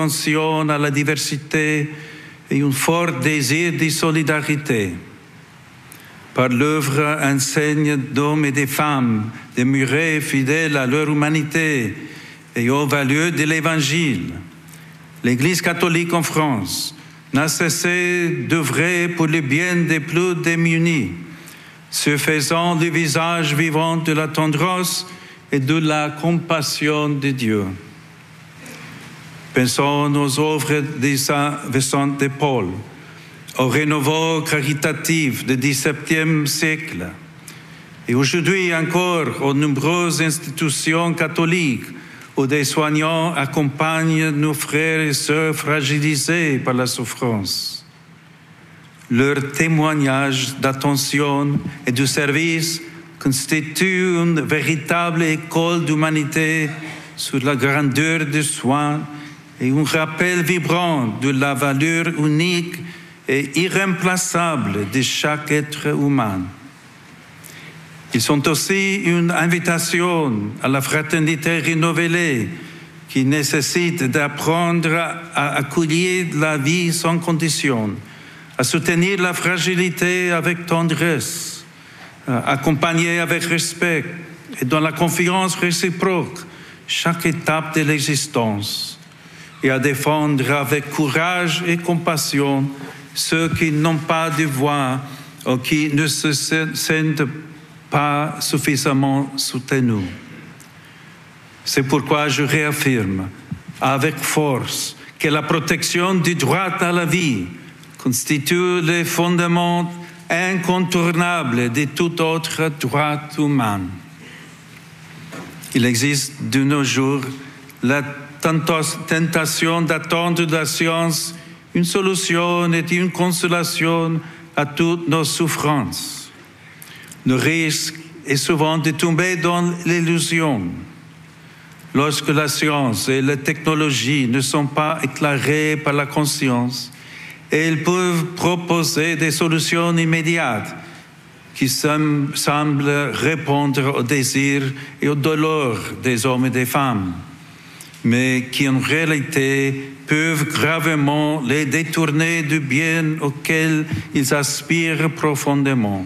attention à la diversité et un fort désir de solidarité. Par l'œuvre enseigne d'hommes et de femmes, demeurés fidèles à leur humanité et aux valeurs de l'Évangile. L'Église catholique en France n'a cessé d'œuvrer pour le bien des plus démunis, se faisant le visage vivant de la tendresse et de la compassion de Dieu. Pensons aux œuvres de Saint Vincent de Paul, au renouveau caritatif du XVIIe siècle, et aujourd'hui encore aux nombreuses institutions catholiques où des soignants accompagnent nos frères et sœurs fragilisés par la souffrance. Leur témoignage d'attention et de service constitue une véritable école d'humanité sur la grandeur des soins et un rappel vibrant de la valeur unique et irremplaçable de chaque être humain. Ils sont aussi une invitation à la fraternité renouvelée qui nécessite d'apprendre à accueillir la vie sans condition, à soutenir la fragilité avec tendresse, à accompagner avec respect et dans la confiance réciproque chaque étape de l'existence et à défendre avec courage et compassion ceux qui n'ont pas de voix ou qui ne se sentent pas suffisamment soutenus. C'est pourquoi je réaffirme avec force que la protection du droit à la vie constitue le fondement incontournable de tout autre droit humain. Il existe de nos jours la tentation d'attendre de la science une solution et une consolation à toutes nos souffrances. Le risque est souvent de tomber dans l'illusion. Lorsque la science et la technologie ne sont pas éclairées par la conscience, elles peuvent proposer des solutions immédiates qui semblent répondre aux désirs et aux douleurs des hommes et des femmes, mais qui en réalité peuvent gravement les détourner du bien auquel ils aspirent profondément.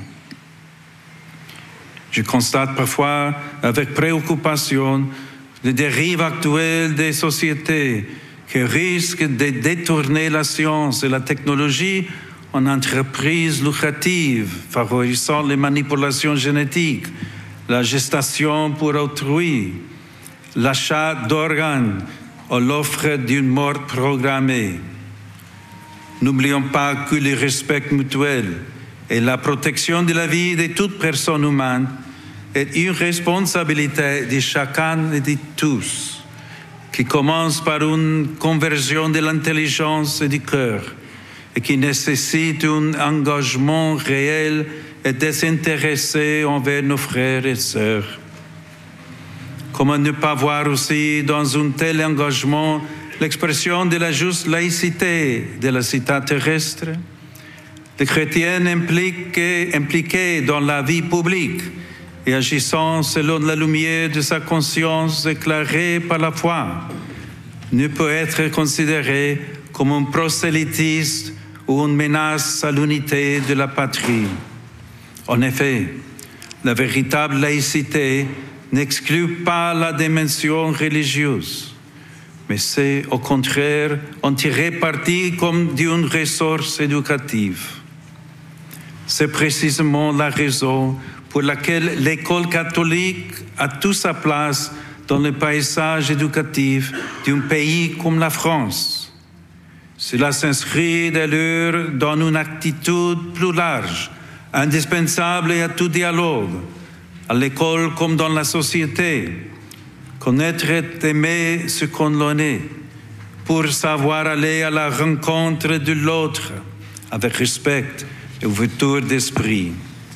Je constate parfois avec préoccupation les dérives actuelles des sociétés qui risquent de détourner la science et la technologie en entreprises lucratives, favorisant les manipulations génétiques, la gestation pour autrui, l'achat d'organes ou l'offre d'une mort programmée. N'oublions pas que le respect mutuel et la protection de la vie de toute personne humaine est une responsabilité de chacun et de tous, qui commence par une conversion de l'intelligence et du cœur, et qui nécessite un engagement réel et désintéressé envers nos frères et sœurs. Comment ne pas voir aussi dans un tel engagement l'expression de la juste laïcité de la cité terrestre? Les chrétiens impliqués dans la vie publique et agissant selon la lumière de sa conscience éclairée par la foi ne peut être considéré comme un prosélytisme ou une menace à l'unité de la patrie. En effet, la véritable laïcité n'exclut pas la dimension religieuse, mais c'est au contraire en tirer parti comme d'une ressource éducative. C'est précisément la raison pour laquelle l'école catholique a toute sa place dans le paysage éducatif d'un pays comme la France. Cela s'inscrit d'ailleurs dans une attitude plus large, indispensable à tout dialogue, à l'école comme dans la société. Connaître et aimer ce qu'on est, pour savoir aller à la rencontre de l'autre avec respect et ouverture d'esprit.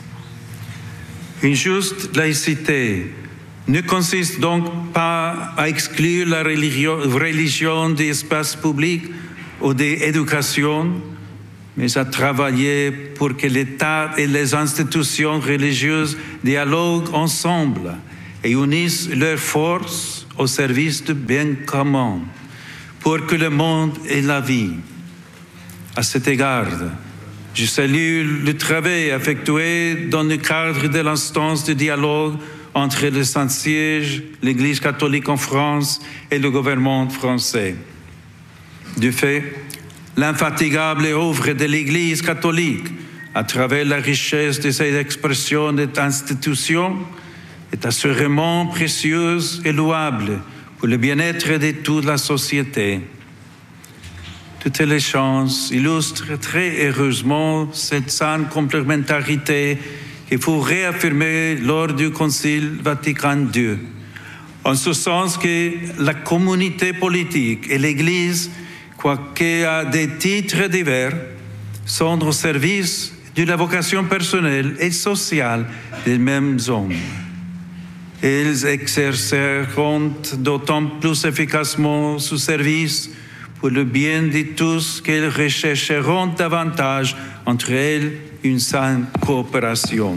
Une juste laïcité ne consiste donc pas à exclure la religion des espaces publics ou des éducations, mais à travailler pour que l'État et les institutions religieuses dialoguent ensemble et unissent leurs forces au service du bien commun, pour que le monde ait la vie. À cet égard, je salue le travail effectué dans le cadre de l'instance de dialogue entre le Saint-Siège, l'Église catholique en France et le gouvernement français. Du fait, l'infatigable œuvre de l'Église catholique, à travers la richesse de ses expressions et institutions, est assurément précieuse et louable pour le bien-être de toute la société. Toutes les chances illustrent très heureusement cette saine complémentarité qu'il faut réaffirmer lors du Concile Vatican II, en ce sens que la communauté politique et l'Église, quoique à des titres divers, sont au service de la vocation personnelle et sociale des mêmes hommes. Ils exerceront d'autant plus efficacement ce service pour le bien de tous qu'ils rechercheront davantage entre elles une saine coopération.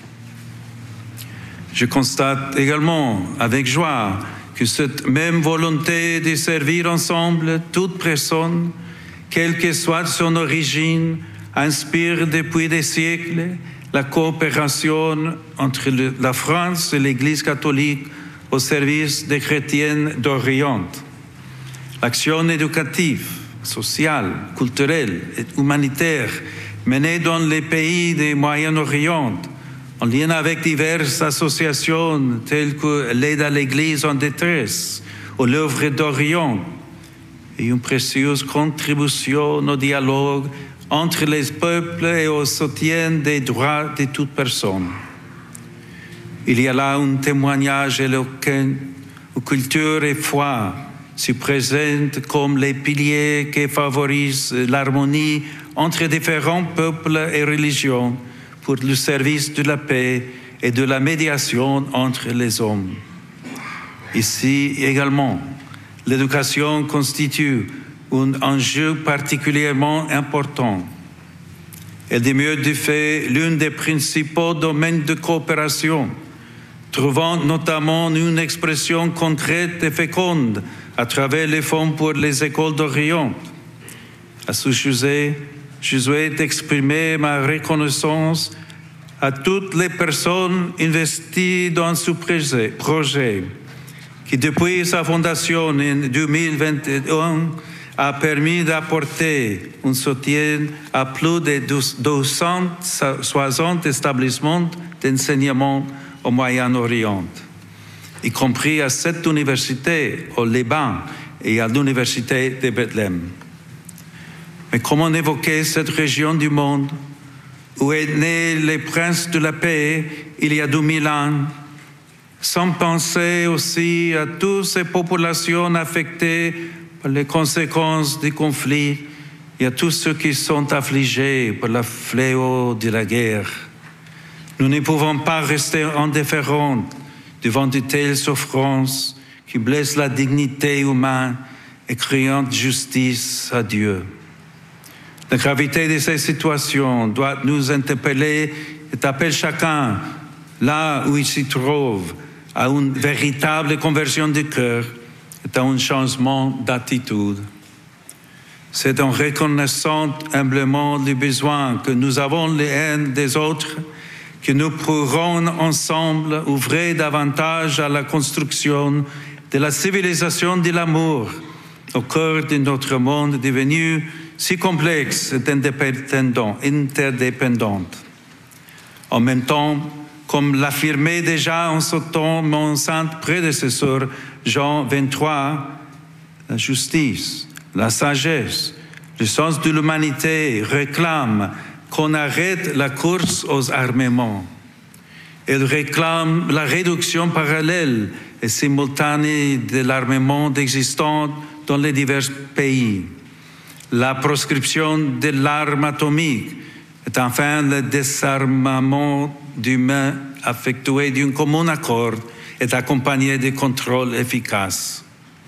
Je constate également avec joie que cette même volonté de servir ensemble toute personne, quelle que soit son origine, inspire depuis des siècles la coopération entre la France et l'Église catholique au service des chrétiens d'Orient. L'action éducative, sociale, culturelle et humanitaire menée dans les pays du Moyen-Orient, en lien avec diverses associations telles que l'aide à l'Église en détresse ou l'œuvre d'Orient, est une précieuse contribution au dialogue entre les peuples et au soutien des droits de toute personne. Il y a là un témoignage éloquent où culture et foi se présentent comme les piliers qui favorisent l'harmonie entre différents peuples et religions pour le service de la paix et de la médiation entre les hommes. Ici également, l'éducation constitue un enjeu particulièrement important. Elle demeure du fait l'un des principaux domaines de coopération, trouvant notamment une expression concrète et féconde à travers les fonds pour les écoles d'Orient. À ce sujet, je souhaite exprimer ma reconnaissance à toutes les personnes investies dans ce projet qui, depuis sa fondation en 2021, a permis d'apporter un soutien à plus de 260 établissements d'enseignement au Moyen-Orient, y compris à 7 universités au Liban et à l'université de Bethléem. Mais comment évoquer cette région du monde où est né le prince de la paix il y a 2000 ans, sans penser aussi à toutes ces populations affectées par les conséquences des conflits et à tous ceux qui sont affligés par le fléau de la guerre. Nous ne pouvons pas rester indifférents devant de telles souffrances qui blessent la dignité humaine et criant justice à Dieu. La gravité de ces situations doit nous interpeller et appeler chacun, là où il s'y trouve, à une véritable conversion du cœur et à un changement d'attitude. C'est en reconnaissant humblement les besoins que nous avons les uns des autres que nous pourrons ensemble ouvrir davantage à la construction de la civilisation de l'amour au cœur de notre monde devenu si complexe et interdépendant. En même temps, comme l'affirmait déjà en ce temps mon saint prédécesseur Jean 23, la justice, la sagesse, le sens de l'humanité réclament qu'on arrête la course aux armements. Elle réclame la réduction parallèle et simultanée de l'armement existant dans les divers pays, la proscription de l'arme atomique et enfin le désarmement d'humains effectué d'un commun accord est accompagné de contrôles efficaces.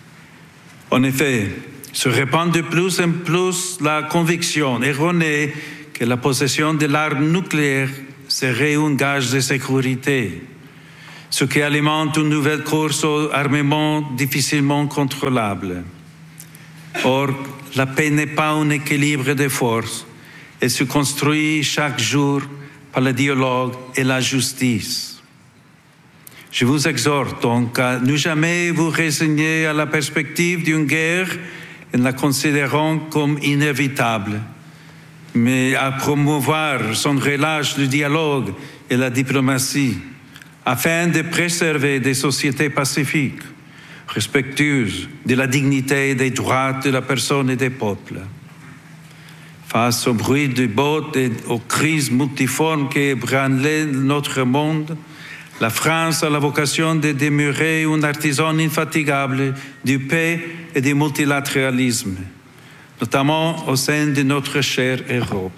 En effet, se répand de plus en plus la conviction erronée que la possession de l'arme nucléaire serait un gage de sécurité, ce qui alimente une nouvelle course au armement difficilement contrôlable. Or, la paix n'est pas un équilibre des forces. Elle se construit chaque jour par le dialogue et la justice. Je vous exhorte donc à ne jamais vous résigner à la perspective d'une guerre en la considérant comme inévitable, mais à promouvoir sans relâche le dialogue et la diplomatie, afin de préserver des sociétés pacifiques, respectueuses de la dignité et des droits de la personne et des peuples. Face au bruit du bottes et aux crises multiformes qui ébranlent notre monde, la France a la vocation de demeurer un artisan infatigable du paix et du multilatéralisme, notamment au sein de notre chère Europe.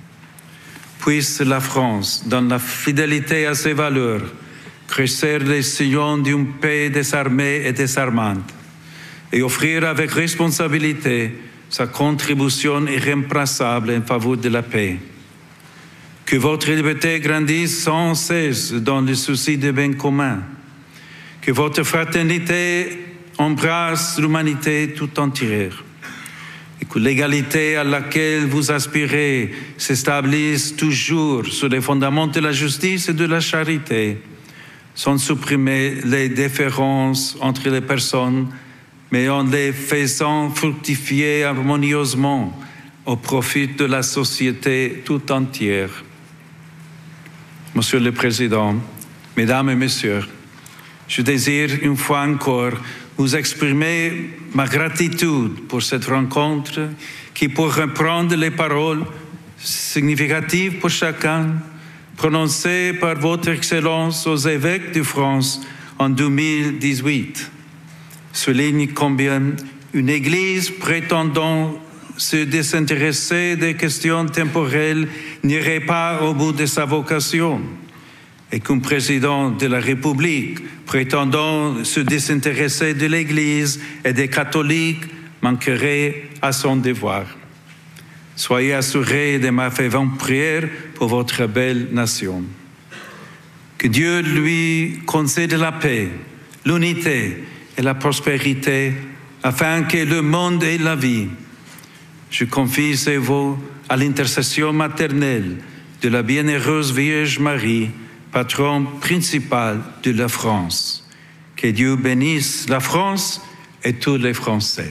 Puisse la France, dans la fidélité à ses valeurs, crescer les sillons d'une paix désarmée et désarmante et offrir avec responsabilité sa contribution irremplaçable en faveur de la paix. Que votre liberté grandisse sans cesse dans le souci du bien commun. Que votre fraternité embrasse l'humanité tout entière. Et que l'égalité à laquelle vous aspirez s'établisse toujours sur les fondements de la justice et de la charité, sans supprimer les différences entre les personnes, mais en les faisant fructifier harmonieusement au profit de la société tout entière. Monsieur le Président, Mesdames et Messieurs, je désire une fois encore vous exprimer ma gratitude pour cette rencontre qui, pour reprendre les paroles significatives pour chacun, prononcées par Votre Excellence aux évêques de France en 2018, souligne combien une Église prétendant se désintéresser des questions temporelles n'irait pas au bout de sa vocation, et qu'un président de la République prétendant se désintéresser de l'Église et des catholiques manquerait à son devoir. Soyez assurés de ma fervente prière pour votre belle nation. Que Dieu lui concède la paix, l'unité et la prospérité, afin que le monde ait la vie. Je confie ces vœux à l'intercession maternelle de la bienheureuse Vierge Marie, patronne principale de la France. Que Dieu bénisse la France et tous les Français.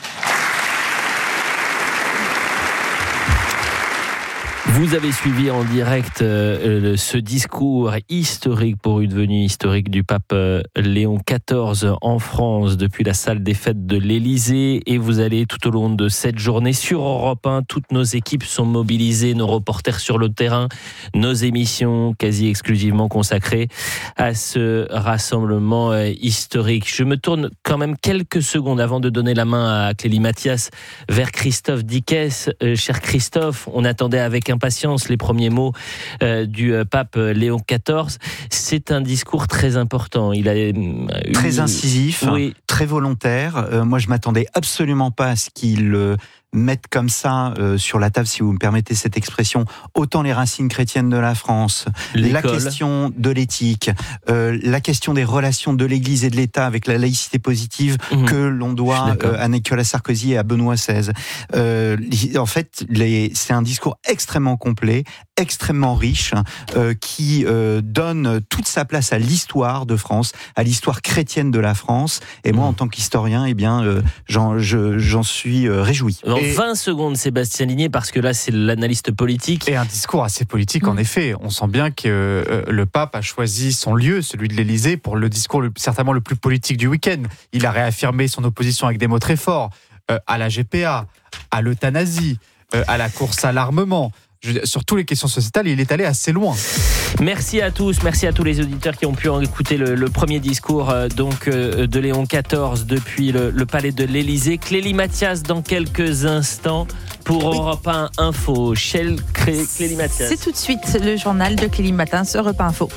Vous avez suivi en direct ce discours historique pour une venue historique du pape Léon XIV en France depuis la salle des fêtes de l'Élysée, et vous allez tout au long de cette journée sur Europe 1, toutes nos équipes sont mobilisées, nos reporters sur le terrain, nos émissions quasi exclusivement consacrées à ce rassemblement historique. Je me tourne quand même quelques secondes avant de donner la main à Clélie Mathias vers Christophe Dickès. Cher Christophe, on attendait avec impatience les premiers mots du pape Léon XIV. C'est un discours très important. Il a très incisif, oui, très volontaire. Moi, je m'attendais absolument pas à ce qu'il mettre comme ça sur la table, si vous me permettez cette expression, autant les racines chrétiennes de la France, la question de l'éthique, la question des relations de l'Église et de l'État avec la laïcité positive que l'on doit à Nicolas Sarkozy et à Benoît XVI. En fait, c'est un discours extrêmement complet, extrêmement riche, qui donne toute sa place à l'histoire de France, à l'histoire chrétienne de la France. Et moi, en tant qu'historien, eh bien, j'en suis réjoui. En 20 secondes, Sébastien Ligné, parce que là, c'est l'analyste politique. Et un discours assez politique, en effet. On sent bien que le pape a choisi son lieu, celui de l'Élysée, pour le discours certainement le plus politique du week-end. Il a réaffirmé son opposition avec des mots très forts à la GPA, à l'euthanasie, à la course à l'armement. Sur toutes les questions sociétales, il est allé assez loin. Merci à tous, merci à tous les auditeurs qui ont pu écouter le premier discours de Léon XIV depuis le palais de l'Élysée. Clélie Mathias dans quelques instants pour Europe 1 Info. Clélie Mathias. C'est tout de suite le journal de Clélie Matin sur Europe 1 Info.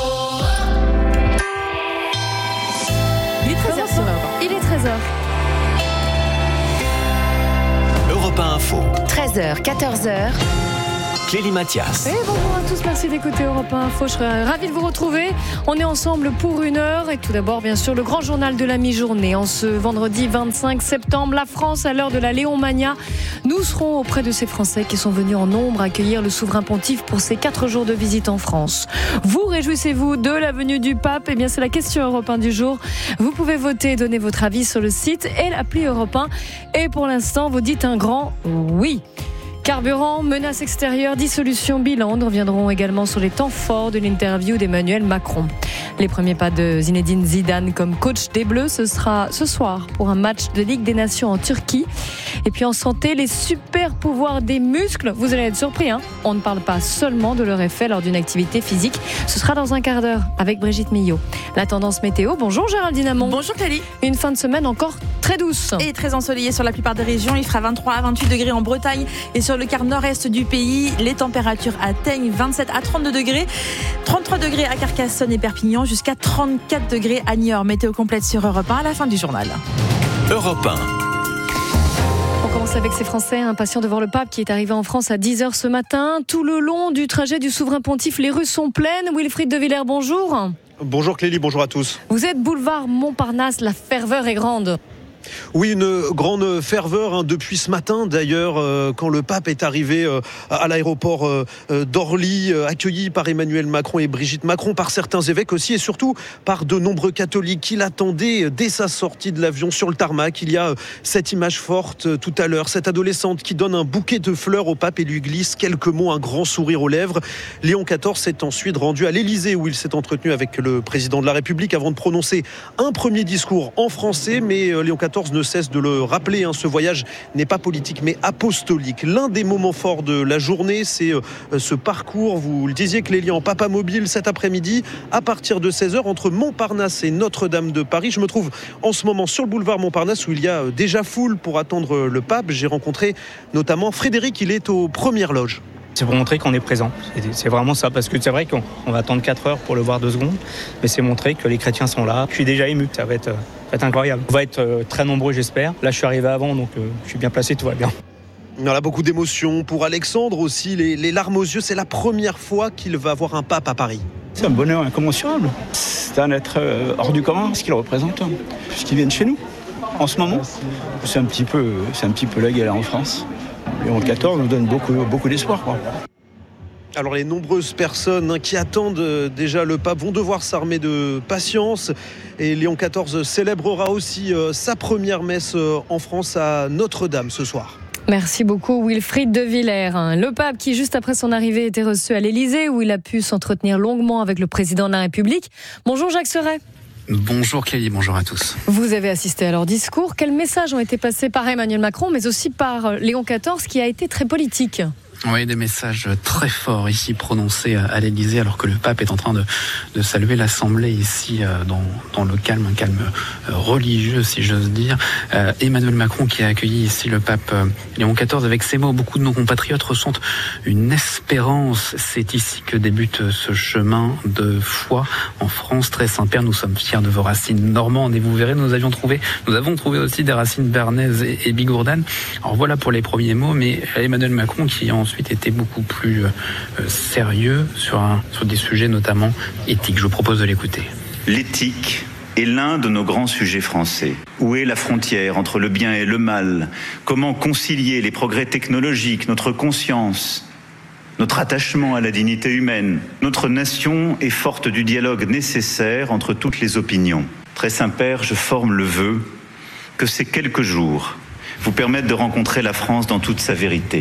Il est 13h sur Europe 1. Il est 13h. Europe 1 Info. 13h, 14h. Clélie Mathias. Et bonjour à tous, merci d'écouter Europe 1 Info. Je serais ravie de vous retrouver. On est ensemble pour 1 heure. Et tout d'abord, bien sûr, le grand journal de la mi-journée. En ce vendredi 25 septembre, la France à l'heure de la Léomania. Nous serons auprès de ces Français qui sont venus en nombre accueillir le souverain pontife pour ses 4 jours de visite en France. Vous réjouissez-vous de la venue du pape? Eh bien, c'est la question Europe 1 du jour. Vous pouvez voter et donner votre avis sur le site et l'appli Europe 1. Et pour l'instant, vous dites un grand oui. Carburant, menaces extérieures, dissolution, bilan. Nous reviendrons également sur les temps forts de l'interview d'Emmanuel Macron. Les premiers pas de Zinedine Zidane comme coach des Bleus, ce sera ce soir pour un match de Ligue des Nations en Turquie. Et puis en santé, les super pouvoirs des muscles. Vous allez être surpris, hein. On ne parle pas seulement de leur effet lors d'une activité physique. Ce sera dans un quart d'heure avec Brigitte Millot. La tendance météo. Bonjour Géraldine Amont. Bonjour Clélie. Une fin de semaine encore très douce. Et très ensoleillée sur la plupart des régions. Il fera 23 à 28 degrés en Bretagne et sur le quart nord-est du pays. Les températures atteignent 27 à 32 degrés. 33 degrés à Carcassonne et Perpignan, jusqu'à 34 degrés à Niort. Météo complète sur Europe 1 à la fin du journal. Europe 1. On commence avec ces Français impatients de voir le pape qui est arrivé en France à 10h ce matin. Tout le long du trajet du souverain pontife, les rues sont pleines. Wilfried de Villers, bonjour. Bonjour Clélie, bonjour à tous. Vous êtes boulevard Montparnasse, la ferveur est grande. Oui, une grande ferveur depuis ce matin d'ailleurs, quand le pape est arrivé à l'aéroport d'Orly, accueilli par Emmanuel Macron et Brigitte Macron, par certains évêques aussi et surtout par de nombreux catholiques qui l'attendaient dès sa sortie de l'avion sur le tarmac. Il y a cette image forte tout à l'heure, cette adolescente qui donne un bouquet de fleurs au pape et lui glisse quelques mots, un grand sourire aux lèvres. Léon XIV s'est ensuite rendu à l'Élysée où il s'est entretenu avec le président de la République avant de prononcer un premier discours en français, mais Léon XIV ne cesse de le rappeler, ce voyage n'est pas politique mais apostolique. L'un des moments forts de la journée, c'est ce parcours, vous le disiez Clélie, en Papamobile cet après-midi à partir de 16h entre Montparnasse et Notre-Dame de Paris. Je me trouve en ce moment sur le boulevard Montparnasse où il y a déjà foule pour attendre le pape. J'ai rencontré notamment Frédéric, il est aux premières loges. C'est pour montrer qu'on est présent. C'est vraiment ça, parce que c'est vrai qu'on va attendre 4 heures pour le voir 2 secondes, mais c'est montrer que les chrétiens sont là. Je suis déjà ému, ça va être incroyable. On va être très nombreux, j'espère. Là, je suis arrivé avant, donc je suis bien placé, tout va bien. Il y a beaucoup d'émotions. Pour Alexandre aussi, les larmes aux yeux, c'est la première fois qu'il va voir un pape à Paris. C'est un bonheur incommensurable. C'est un être hors du commun, ce qu'il représente, puisqu'il vient de chez nous. En ce moment, c'est un petit peu la galère en France. Léon XIV nous donne beaucoup d'espoir, quoi. Alors les nombreuses personnes qui attendent déjà le pape vont devoir s'armer de patience. Et Léon XIV célébrera aussi sa première messe en France à Notre-Dame ce soir. Merci beaucoup Wilfried de Villers. Le pape qui, juste après son arrivée, était reçu à l'Élysée où il a pu s'entretenir longuement avec le président de la République. Bonjour Jacques Serret. Bonjour Clélie, bonjour à tous. Vous avez assisté à leur discours. Quels messages ont été passés par Emmanuel Macron, mais aussi par Léon XIV, qui a été très politique ? Oui, des messages très forts ici prononcés à l'Élysée alors que le pape est en train de saluer l'Assemblée ici dans le calme, un calme religieux si j'ose dire. Emmanuel Macron qui a accueilli ici le pape Léon XIV avec ces mots. Beaucoup de nos compatriotes ressentent une espérance. C'est ici que débute ce chemin de foi en France. Très Saint-Père, nous sommes fiers de vos racines normandes et vous verrez, nous avons trouvé aussi des racines bernaises et bigourdanes. Alors voilà pour les premiers mots, mais Emmanuel Macron qui ensuite était beaucoup plus sérieux sur des sujets notamment éthiques. Je vous propose de l'écouter. L'éthique est l'un de nos grands sujets français. Où est la frontière entre le bien et le mal ? Comment concilier les progrès technologiques, notre conscience, notre attachement à la dignité humaine ? Notre nation est forte du dialogue nécessaire entre toutes les opinions. Très Saint-Père, je forme le vœu que ces quelques jours vous permettent de rencontrer la France dans toute sa vérité.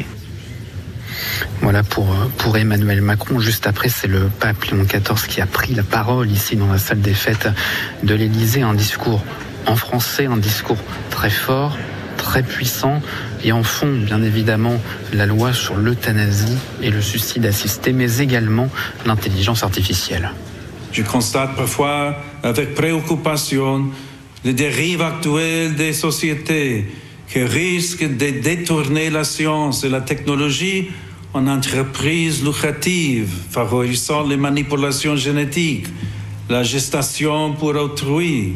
Voilà pour Emmanuel Macron. Juste après, c'est le pape Léon XIV qui a pris la parole ici dans la salle des fêtes de l'Élysée. Un discours en français, un discours très fort, très puissant et en fond, bien évidemment, la loi sur l'euthanasie et le suicide assisté, mais également l'intelligence artificielle. Je constate parfois avec préoccupation les dérives actuelles des sociétés qui risquent de détourner la science et la technologie en entreprises lucratives, favorisant les manipulations génétiques, la gestation pour autrui,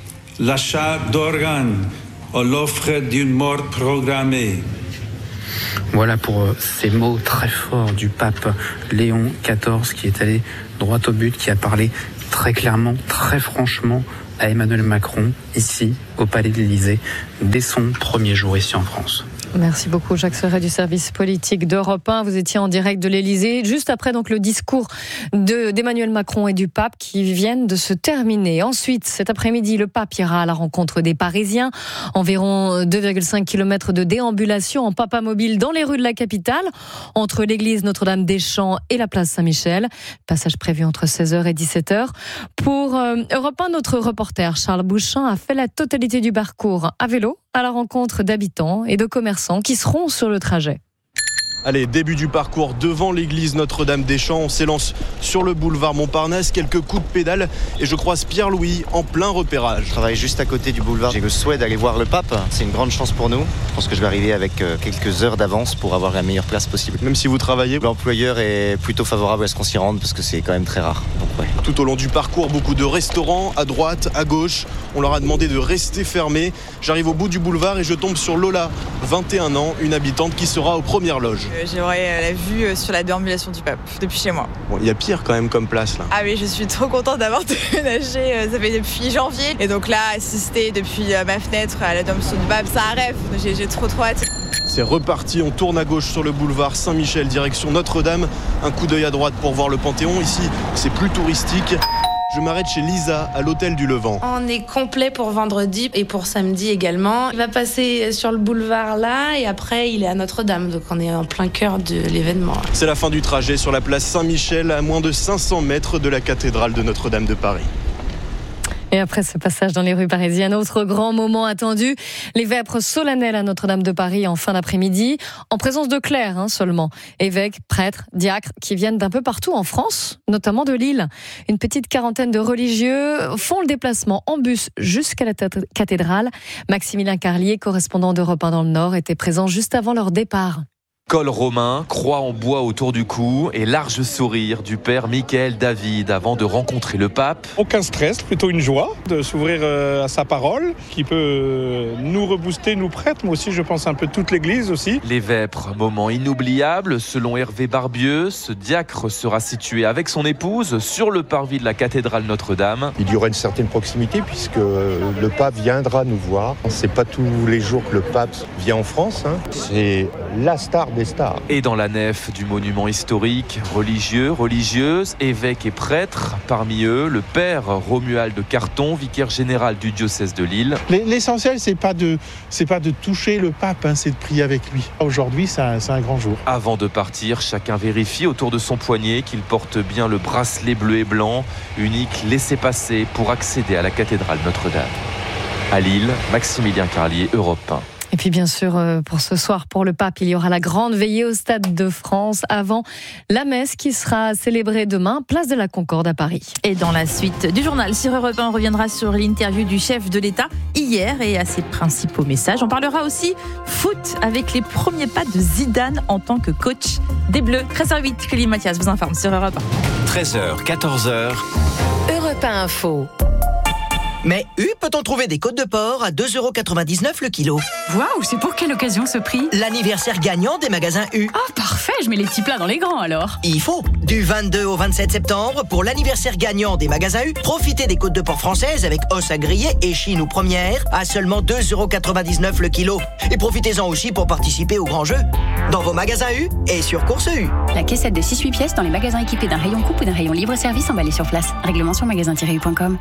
l'achat d'organes ou l'offre d'une mort programmée. Voilà pour ces mots très forts du pape Léon XIV qui est allé droit au but, qui a parlé très clairement, très franchement à Emmanuel Macron, ici, au Palais de l'Élysée, dès son premier jour ici en France. Merci beaucoup Jacques Serret du service politique d'Europe 1. Vous étiez en direct de l'Élysée, juste après donc le discours d'Emmanuel Macron et du pape qui viennent de se terminer. Ensuite, cet après-midi, le pape ira à la rencontre des Parisiens. Environ 2,5 km de déambulation en papamobile dans les rues de la capitale, entre l'église Notre-Dame-des-Champs et la place Saint-Michel. Passage prévu entre 16h et 17h. Pour Europe 1, notre reporter Charles Bouchin a fait la totalité du parcours à vélo, à la rencontre d'habitants et de commerçants qui seront sur le trajet. Allez, début du parcours devant l'église Notre-Dame-des-Champs. On s'élance sur le boulevard Montparnasse, quelques coups de pédale et je croise Pierre-Louis en plein repérage. Je travaille juste à côté du boulevard. J'ai le souhait d'aller voir le pape. C'est une grande chance pour nous. Je pense que je vais arriver avec quelques heures d'avance pour avoir la meilleure place possible. Même si vous travaillez, l'employeur est plutôt favorable à ce qu'on s'y rende parce que c'est quand même très rare. Donc, ouais. Tout au long du parcours, beaucoup de restaurants à droite, à gauche. On leur a demandé de rester fermés. J'arrive au bout du boulevard et je tombe sur Lola, 21 ans, une habitante qui sera aux premières loges. J'aurai la vue sur la déambulation du pape depuis chez moi. Bon, il y a pire quand même comme place là. Ah oui, je suis trop contente d'avoir déménagé. Ça fait depuis janvier. Et donc là, assister depuis ma fenêtre à la déambulation du pape, c'est un rêve. J'ai trop hâte. C'est reparti, on tourne à gauche sur le boulevard Saint-Michel, direction Notre-Dame. Un coup d'œil à droite pour voir le Panthéon. Ici, c'est plus touristique. Je m'arrête chez Lisa, à l'hôtel du Levant. On est complet pour vendredi et pour samedi également. Il va passer sur le boulevard là et après il est à Notre-Dame. Donc on est en plein cœur de l'événement. C'est la fin du trajet sur la place Saint-Michel, à moins de 500 mètres de la cathédrale de Notre-Dame de Paris. Et après ce passage dans les rues parisiennes, autre grand moment attendu, les vêpres solennelles à Notre-Dame de Paris en fin d'après-midi, en présence de clercs seulement. Évêques, prêtres, diacres qui viennent d'un peu partout en France, notamment de Lille. Une petite quarantaine de religieux font le déplacement en bus jusqu'à la cathédrale. Maximilien Carlier, correspondant d'Europe 1 dans le Nord, était présent juste avant leur départ. Col romain, croix en bois autour du cou et large sourire du père Michael David avant de rencontrer le pape. Aucun stress, plutôt une joie de s'ouvrir à sa parole qui peut nous rebooster, nous prêtres, mais aussi je pense un peu toute l'église aussi. Les vêpres, moment inoubliable, selon Hervé Barbieux, ce diacre sera situé avec son épouse sur le parvis de la cathédrale Notre-Dame. Il y aura une certaine proximité puisque le pape viendra nous voir. C'est pas tous les jours que le pape vient en France, c'est la star des stars. Et dans la nef du monument historique, religieux, religieuses, évêques et prêtres, parmi eux le père Romuald Carton, vicaire général du diocèse de Lille. L'essentiel, c'est pas de toucher le pape, c'est de prier avec lui. Aujourd'hui, c'est un grand jour. Avant de partir, chacun vérifie autour de son poignet qu'il porte bien le bracelet bleu et blanc, unique laissez-passer pour accéder à la cathédrale Notre-Dame. À Lille, Maximilien Carlier, Europe 1. Et puis bien sûr, pour ce soir, pour le pape, il y aura la grande veillée au Stade de France avant la messe qui sera célébrée demain, place de la Concorde à Paris. Et dans la suite du journal sur Europe 1, on reviendra sur l'interview du chef de l'État hier et à ses principaux messages. On parlera aussi foot avec les premiers pas de Zidane en tant que coach des Bleus. 13h08, Clélie Mathias vous informe sur Europe 1. 13h, 14h. Europe 1 Info. Mais peut-on trouver des côtes de porc à 2,99€ le kilo? Waouh, c'est pour quelle occasion ce prix? L'anniversaire gagnant des magasins U. Oh, parfait, je mets les petits plats dans les grands alors. Il faut. Du 22 au 27 septembre, pour l'anniversaire gagnant des magasins U, profitez des côtes de porc françaises avec os à griller et chine ou première à seulement 2,99€ le kilo. Et profitez-en aussi pour participer au grand jeu. Dans vos magasins U et sur Course U. La caissette de 6-8 pièces dans les magasins équipés d'un rayon coupe ou d'un rayon libre-service emballé sur place. Règlement sur magasin-u.com.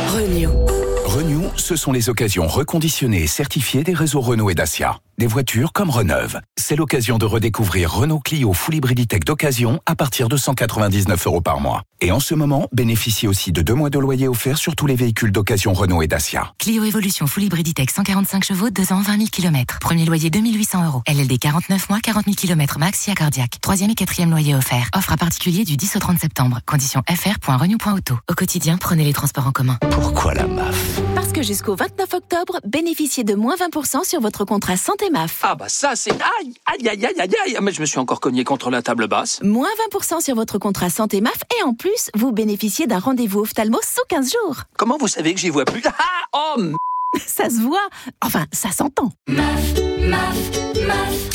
Renew, ce sont les occasions reconditionnées et certifiées des réseaux Renault et Dacia. Des voitures comme Reneuve. C'est l'occasion de redécouvrir Renault Clio Full Hybriditech d'occasion à partir de 199€ par mois. Et en ce moment, bénéficiez aussi de 2 mois de loyer offert sur tous les véhicules d'occasion Renault et Dacia. Clio Evolution Full Hybriditech 145 chevaux, 2 ans, 20 000 km. Premier loyer 2 800€. LLD 49 mois, 40 000 km max, SIA cardiaque. 3e et 4e loyer offert. Offre à particulier du 10 au 30 septembre. Conditions fr.renew.auto. Au quotidien, prenez les transports en commun. Pourquoi la MAF? Parce que jusqu'au 29 octobre, bénéficiez de moins 20% sur votre contrat santé MAF. Ah bah ça c'est... Aïe, mais je me suis encore cogné contre la table basse. Moins 20% sur votre contrat santé MAF et en plus, vous bénéficiez d'un rendez-vous ophtalmo sous 15 jours. Comment vous savez que j'y vois plus? Ça se voit, enfin ça s'entend. MAF.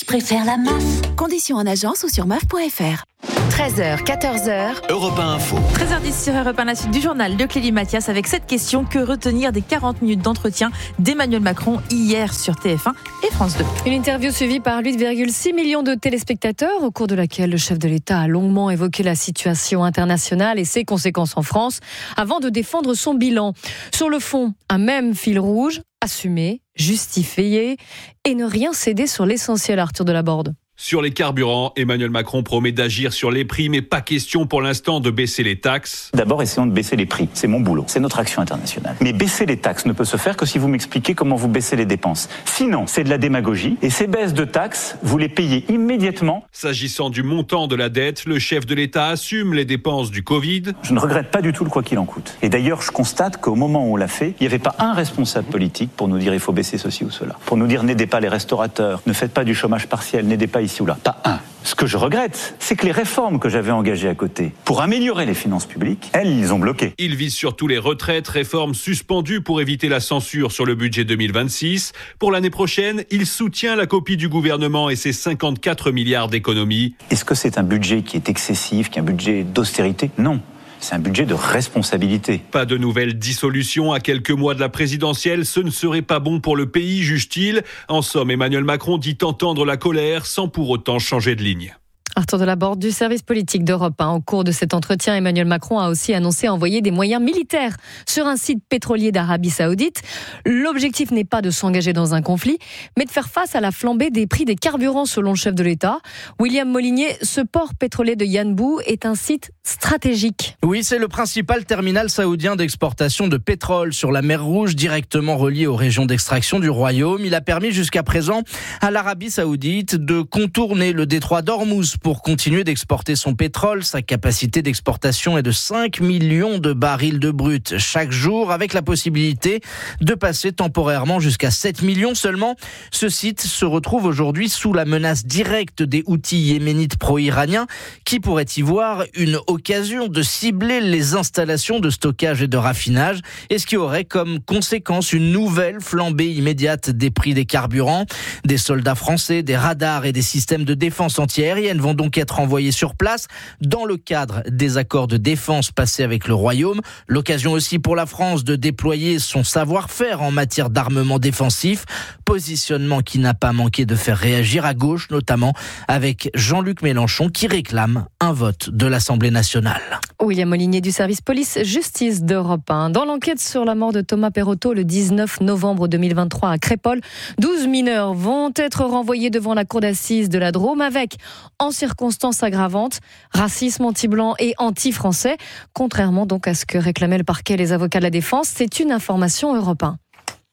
Je préfère la MAF. Conditions en agence ou sur MAF.fr. 13h, 14h. Europe 1 Info. 13h10 sur Europe 1, la suite du journal de Clélie Mathias avec cette question: que retenir des 40 minutes d'entretien d'Emmanuel Macron hier sur TF1 et France 2? Une interview suivie par 8,6 millions de téléspectateurs, au cours de laquelle le chef de l'État a longuement évoqué la situation internationale et ses conséquences en France, avant de défendre son bilan. Sur le fond, un même fil rouge: assumer, justifier et ne rien céder sur l'essentiel. Arthur Delaborde. Sur les carburants, Emmanuel Macron promet d'agir sur les prix, mais pas question pour l'instant de baisser les taxes. D'abord, essayons de baisser les prix. C'est mon boulot. C'est notre action internationale. Mais baisser les taxes ne peut se faire que si vous m'expliquez comment vous baissez les dépenses. Sinon, c'est de la démagogie. Et ces baisses de taxes, vous les payez immédiatement. S'agissant du montant de la dette, le chef de l'État assume les dépenses du Covid. Je ne regrette pas du tout le quoi qu'il en coûte. Et d'ailleurs, je constate qu'au moment où on l'a fait, il n'y avait pas un responsable politique pour nous dire il faut baisser ceci ou cela. Pour nous dire n'aidez pas les restaurateurs, ne faites pas du chômage partiel, n'aidez pas ici ou là. Pas un. Ce que je regrette, c'est que les réformes que j'avais engagées à côté pour améliorer les finances publiques, elles, ils ont bloqué. Il vise surtout les retraites, réformes suspendues pour éviter la censure sur le budget 2026. Pour l'année prochaine, il soutient la copie du gouvernement et ses 54 milliards d'économies. Est-ce que c'est un budget qui est excessif, qui est un budget d'austérité? Non. C'est un budget de responsabilité. Pas de nouvelle dissolution à quelques mois de la présidentielle, ce ne serait pas bon pour le pays, juge-t-il. En somme, Emmanuel Macron dit entendre la colère sans pour autant changer de ligne. Arthur Delaborde du service politique d'Europe 1. Au cours de cet entretien, Emmanuel Macron a aussi annoncé envoyer des moyens militaires sur un site pétrolier d'Arabie Saoudite. L'objectif n'est pas de s'engager dans un conflit, mais de faire face à la flambée des prix des carburants, selon le chef de l'État. William Molinier, ce port pétrolier de Yanbu est un site stratégique. Oui, c'est le principal terminal saoudien d'exportation de pétrole sur la mer Rouge, directement relié aux régions d'extraction du royaume. Il a permis jusqu'à présent à l'Arabie Saoudite de contourner le détroit d'Ormuz pour continuer d'exporter son pétrole. Sa capacité d'exportation est de 5 millions de barils de brut chaque jour, avec la possibilité de passer temporairement jusqu'à 7 millions seulement. Ce site se retrouve aujourd'hui sous la menace directe des Houthis yéménites pro-iraniens qui pourraient y voir une occasion de cibler les installations de stockage et de raffinage, et ce qui aurait comme conséquence une nouvelle flambée immédiate des prix des carburants. Des soldats français, des radars et des systèmes de défense antiaérienne vont donc être envoyés sur place dans le cadre des accords de défense passés avec le Royaume. L'occasion aussi pour la France de déployer son savoir-faire en matière d'armement défensif. Positionnement qui n'a pas manqué de faire réagir à gauche, notamment avec Jean-Luc Mélenchon qui réclame un vote de l'Assemblée nationale. William Molinier du service police-justice d'Europe 1. Dans l'enquête sur la mort de Thomas Perotto le 19 novembre 2023 à Crépol, 12 mineurs vont être renvoyés devant la cour d'assises de la Drôme avec, en circonstances aggravantes, racisme anti-blanc et anti-français. Contrairement donc à ce que réclamaient le parquet et les avocats de la défense, c'est une information Europe 1.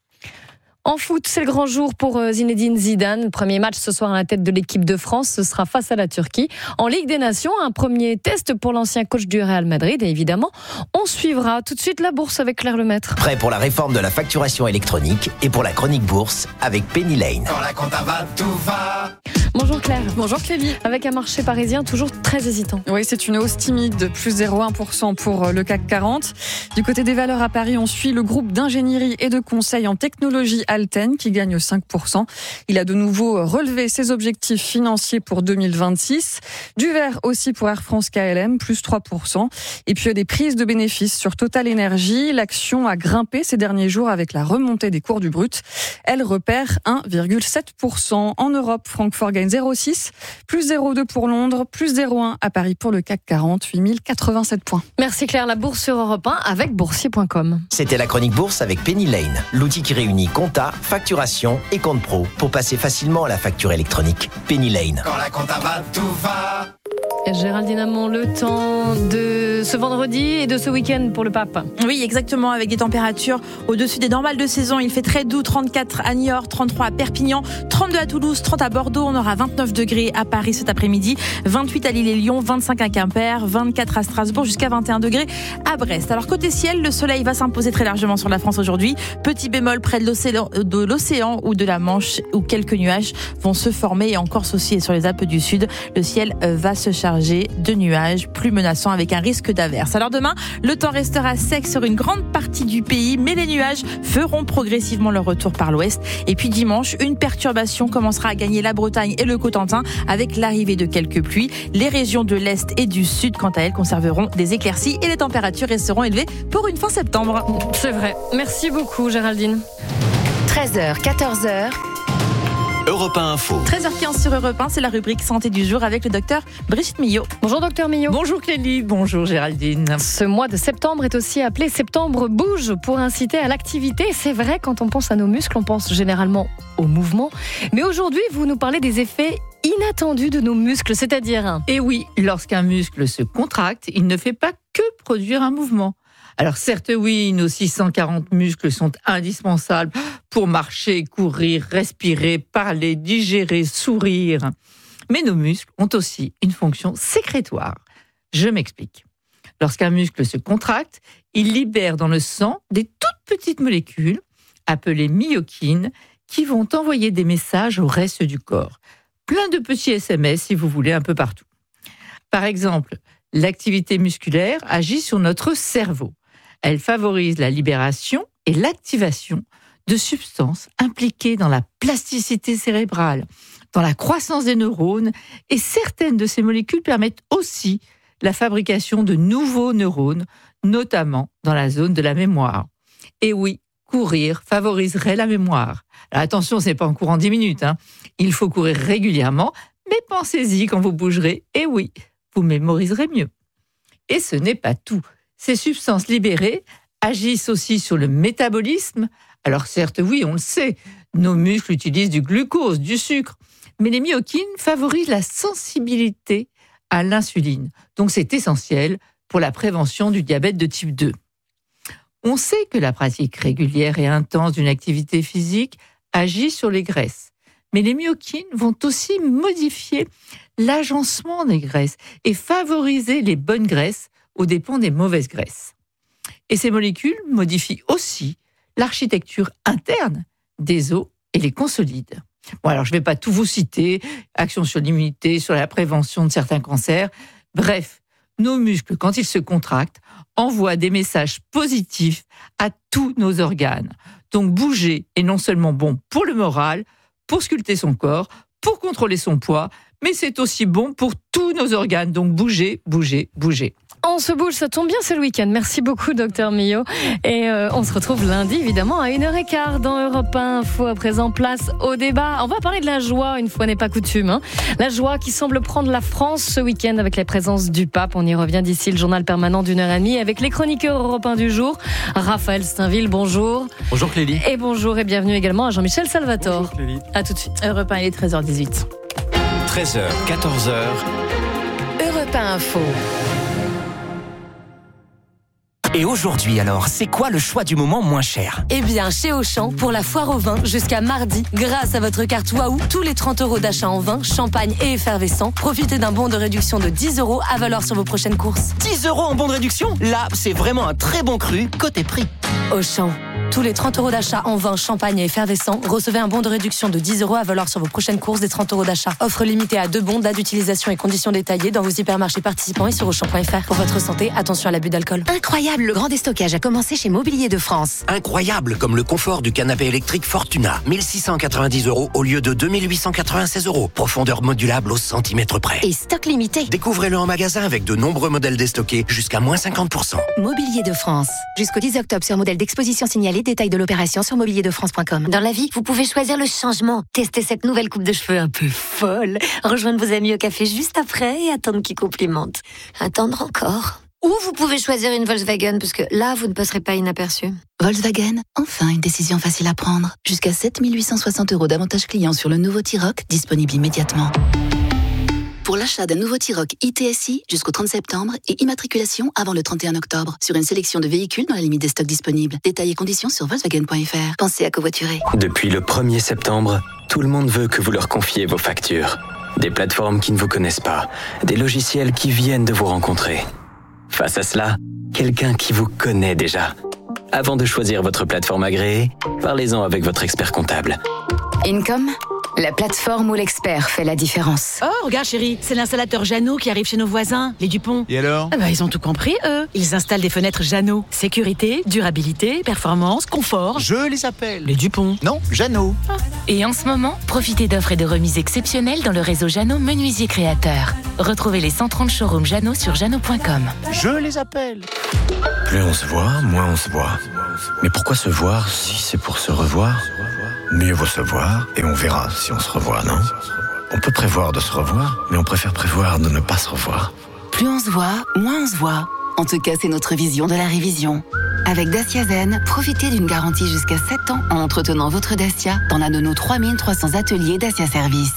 En foot, c'est le grand jour pour Zinedine Zidane. Premier match ce soir à la tête de l'équipe de France, ce sera face à la Turquie. En Ligue des Nations, un premier test pour l'ancien coach du Real Madrid. Et évidemment, on suivra tout de suite la bourse avec Claire Lemaître. Prêt pour la réforme de la facturation électronique et pour la chronique bourse avec Penny Lane. Quand la compta va, tout va. Bonjour Claire. Bonjour Clélie. Avec un marché parisien toujours très hésitant. Oui, c'est une hausse timide de plus 0,1% pour le CAC 40. Du côté des valeurs à Paris, on suit le groupe d'ingénierie et de conseil en technologie Alten qui gagne 5%. Il a de nouveau relevé ses objectifs financiers pour 2026. Du vert aussi pour Air France KLM, plus 3%. Et puis des prises de bénéfices sur Total Energy. L'action a grimpé ces derniers jours avec la remontée des cours du brut. Elle repère 1,7%. En Europe, Francfort gagne 0,6, plus 0,2 pour Londres, plus 0,1 à Paris pour le CAC 40, 8087 points. Merci Claire, la bourse sur Europe 1 avec boursier.com. C'était la chronique bourse avec Penny Lane, l'outil qui réunit compta, facturation et compte pro pour passer facilement à la facture électronique. Penny Lane. Quand la compta va, tout va. Géraldine Amont, le temps de ce vendredi et de ce week-end pour le pape. Oui, exactement, avec des températures au-dessus des normales de saison. Il fait très doux, 34 à Niort, 33 à Perpignan, 32 à Toulouse, 30 à Bordeaux. On aura 29 degrés à Paris cet après-midi, 28 à Lille et Lyon, 25 à Quimper, 24 à Strasbourg, jusqu'à 21 degrés à Brest. Alors côté ciel, le soleil va s'imposer très largement sur la France aujourd'hui. Petit bémol près de l'océan ou de la Manche, où quelques nuages vont se former, et en Corse aussi et sur les Alpes du Sud. Le ciel va se charger chargé de nuages plus menaçants avec un risque d'averse. Alors demain, le temps restera sec sur une grande partie du pays, mais les nuages feront progressivement leur retour par l'ouest. Et puis dimanche, une perturbation commencera à gagner la Bretagne et le Cotentin avec l'arrivée de quelques pluies. Les régions de l'Est et du Sud, quant à elles, conserveront des éclaircies et les températures resteront élevées pour une fin septembre. C'est vrai. Merci beaucoup, Géraldine. 13h, 14h. Europe 1 Info. 13h15 sur Europe 1, c'est la rubrique santé du jour avec le docteur Brigitte Millot. Bonjour docteur Millot. Bonjour Clélie, bonjour Géraldine. Ce mois de septembre est aussi appelé Septembre Bouge pour inciter à l'activité. C'est vrai, quand on pense à nos muscles, on pense généralement au mouvement. Mais aujourd'hui, vous nous parlez des effets inattendus de nos muscles, c'est-à-dire... Et oui, lorsqu'un muscle se contracte, il ne fait pas que produire un mouvement. Alors certes, oui, nos 640 muscles sont indispensables pour marcher, courir, respirer, parler, digérer, sourire. Mais nos muscles ont aussi une fonction sécrétoire. Je m'explique. Lorsqu'un muscle se contracte, il libère dans le sang des toutes petites molécules, appelées myokines, qui vont envoyer des messages au reste du corps. Plein de petits SMS, si vous voulez, un peu partout. Par exemple, l'activité musculaire agit sur notre cerveau. Elle favorise la libération et l'activation de substances impliquées dans la plasticité cérébrale, dans la croissance des neurones, et certaines de ces molécules permettent aussi la fabrication de nouveaux neurones, notamment dans la zone de la mémoire. Et oui, courir favoriserait la mémoire. Alors attention, c'est pas en courant 10 minutes, Il faut courir régulièrement, mais pensez-y quand vous bougerez, et oui, vous mémoriserez mieux. Et ce n'est pas tout. Ces substances libérées agissent aussi sur le métabolisme. Alors certes, oui, on le sait, nos muscles utilisent du glucose, du sucre, mais les myokines favorisent la sensibilité à l'insuline. Donc c'est essentiel pour la prévention du diabète de type 2. On sait que la pratique régulière et intense d'une activité physique agit sur les graisses. Mais les myokines vont aussi modifier l'agencement des graisses et favoriser les bonnes graisses aux dépens des mauvaises graisses. Et ces molécules modifient aussi l'architecture interne des os et les consolident. Bon, alors je ne vais pas tout vous citer, action sur l'immunité, sur la prévention de certains cancers. Bref, nos muscles, quand ils se contractent, envoient des messages positifs à tous nos organes. Donc bouger est non seulement bon pour le moral, pour sculpter son corps, pour contrôler son poids, mais c'est aussi bon pour tous nos organes. Donc bouger, bouger, bouger. On se bouge, ça tombe bien, c'est le week-end. Merci beaucoup, docteur Millot. Et on se retrouve lundi, évidemment, à 1h15 dans Europe 1 Info. À présent, place au débat. On va parler de la joie, une fois n'est pas coutume. La joie qui semble prendre la France ce week-end avec la présence du pape. On y revient d'ici le journal permanent d'1h30 avec les chroniqueurs européens du jour. Raphaël Steinville, bonjour. Bonjour Clélie. Et bonjour et bienvenue également à Jean-Michel Salvatore. Bonjour Clélie. À tout de suite. Europe 1, il est 13h18. 13h, 14h. Europe 1 Info. Et aujourd'hui alors, c'est quoi le choix du moment moins cher ? Eh bien, chez Auchan, pour la foire au vin, jusqu'à mardi, grâce à votre carte Waouh, tous les 30 € d'achat en vin, champagne et effervescent, profitez d'un bon de réduction de 10 € à valoir sur vos prochaines courses. 10 € en bon de réduction ? Là, c'est vraiment un très bon cru côté prix. Auchan, tous les 30 € d'achat en vin, champagne et effervescent, recevez un bon de réduction de 10 € à valoir sur vos prochaines courses des 30 € d'achat. Offre limitée à 2 bons, date d'utilisation et conditions détaillées dans vos hypermarchés participants et sur Auchan.fr. Pour votre santé, attention à l'abus d'alcool. Incroyable, le grand déstockage a commencé chez Mobilier de France. Incroyable, comme le confort du canapé électrique Fortuna. 1690 € au lieu de 2896 €. Profondeur modulable au centimètre près. Et stock limité. Découvrez-le en magasin avec de nombreux modèles déstockés jusqu'à moins 50%. Mobilier de France. Jusqu'au 10 octobre sur modèle d'exposition signalé. Détail de l'opération sur mobilierdefrance.com. Dans la vie, vous pouvez choisir le changement. Testez cette nouvelle coupe de cheveux un peu folle. Rejoindre vos amis au café juste après et attendre qu'ils complimentent. Attendre encore. Ou vous pouvez choisir une Volkswagen, parce que là, vous ne passerez pas inaperçu. Volkswagen, enfin une décision facile à prendre. Jusqu'à 7 860 € d'avantages clients sur le nouveau T-Roc, disponible immédiatement. Pour l'achat d'un nouveau T-Roc ITSI jusqu'au 30 septembre et immatriculation avant le 31 octobre sur une sélection de véhicules dans la limite des stocks disponibles. Détails et conditions sur Volkswagen.fr. Pensez à covoiturer. Depuis le 1er septembre, tout le monde veut que vous leur confiez vos factures. Des plateformes qui ne vous connaissent pas, des logiciels qui viennent de vous rencontrer. Face à cela, quelqu'un qui vous connaît déjà. Avant de choisir votre plateforme agréée, parlez-en avec votre expert comptable. Income, La plateforme où l'expert fait la différence. Oh, regarde chérie, c'est l'installateur Jeannot qui arrive chez nos voisins, les Dupont. Et alors ? Ils ont tout compris, eux. Ils installent des fenêtres Jeannot. Sécurité, durabilité, performance, confort. Je les appelle. Les Dupont. Non, Jeannot. Et en ce moment, profitez d'offres et de remises exceptionnelles dans le réseau Jeannot Menuisier Créateur. Retrouvez les 130 showrooms Jeannot sur jeannot.com. Je les appelle. Plus on se voit, moins on se voit. Mais pourquoi se voir si c'est pour se revoir ? Mieux vaut se voir et on verra si on se revoit, non ? On peut prévoir de se revoir, mais on préfère prévoir de ne pas se revoir. Plus on se voit, moins on se voit. En tout cas, c'est notre vision de la révision. Avec Dacia Zen, profitez d'une garantie jusqu'à 7 ans en entretenant votre Dacia dans l'un de nos 3300 ateliers Dacia Service.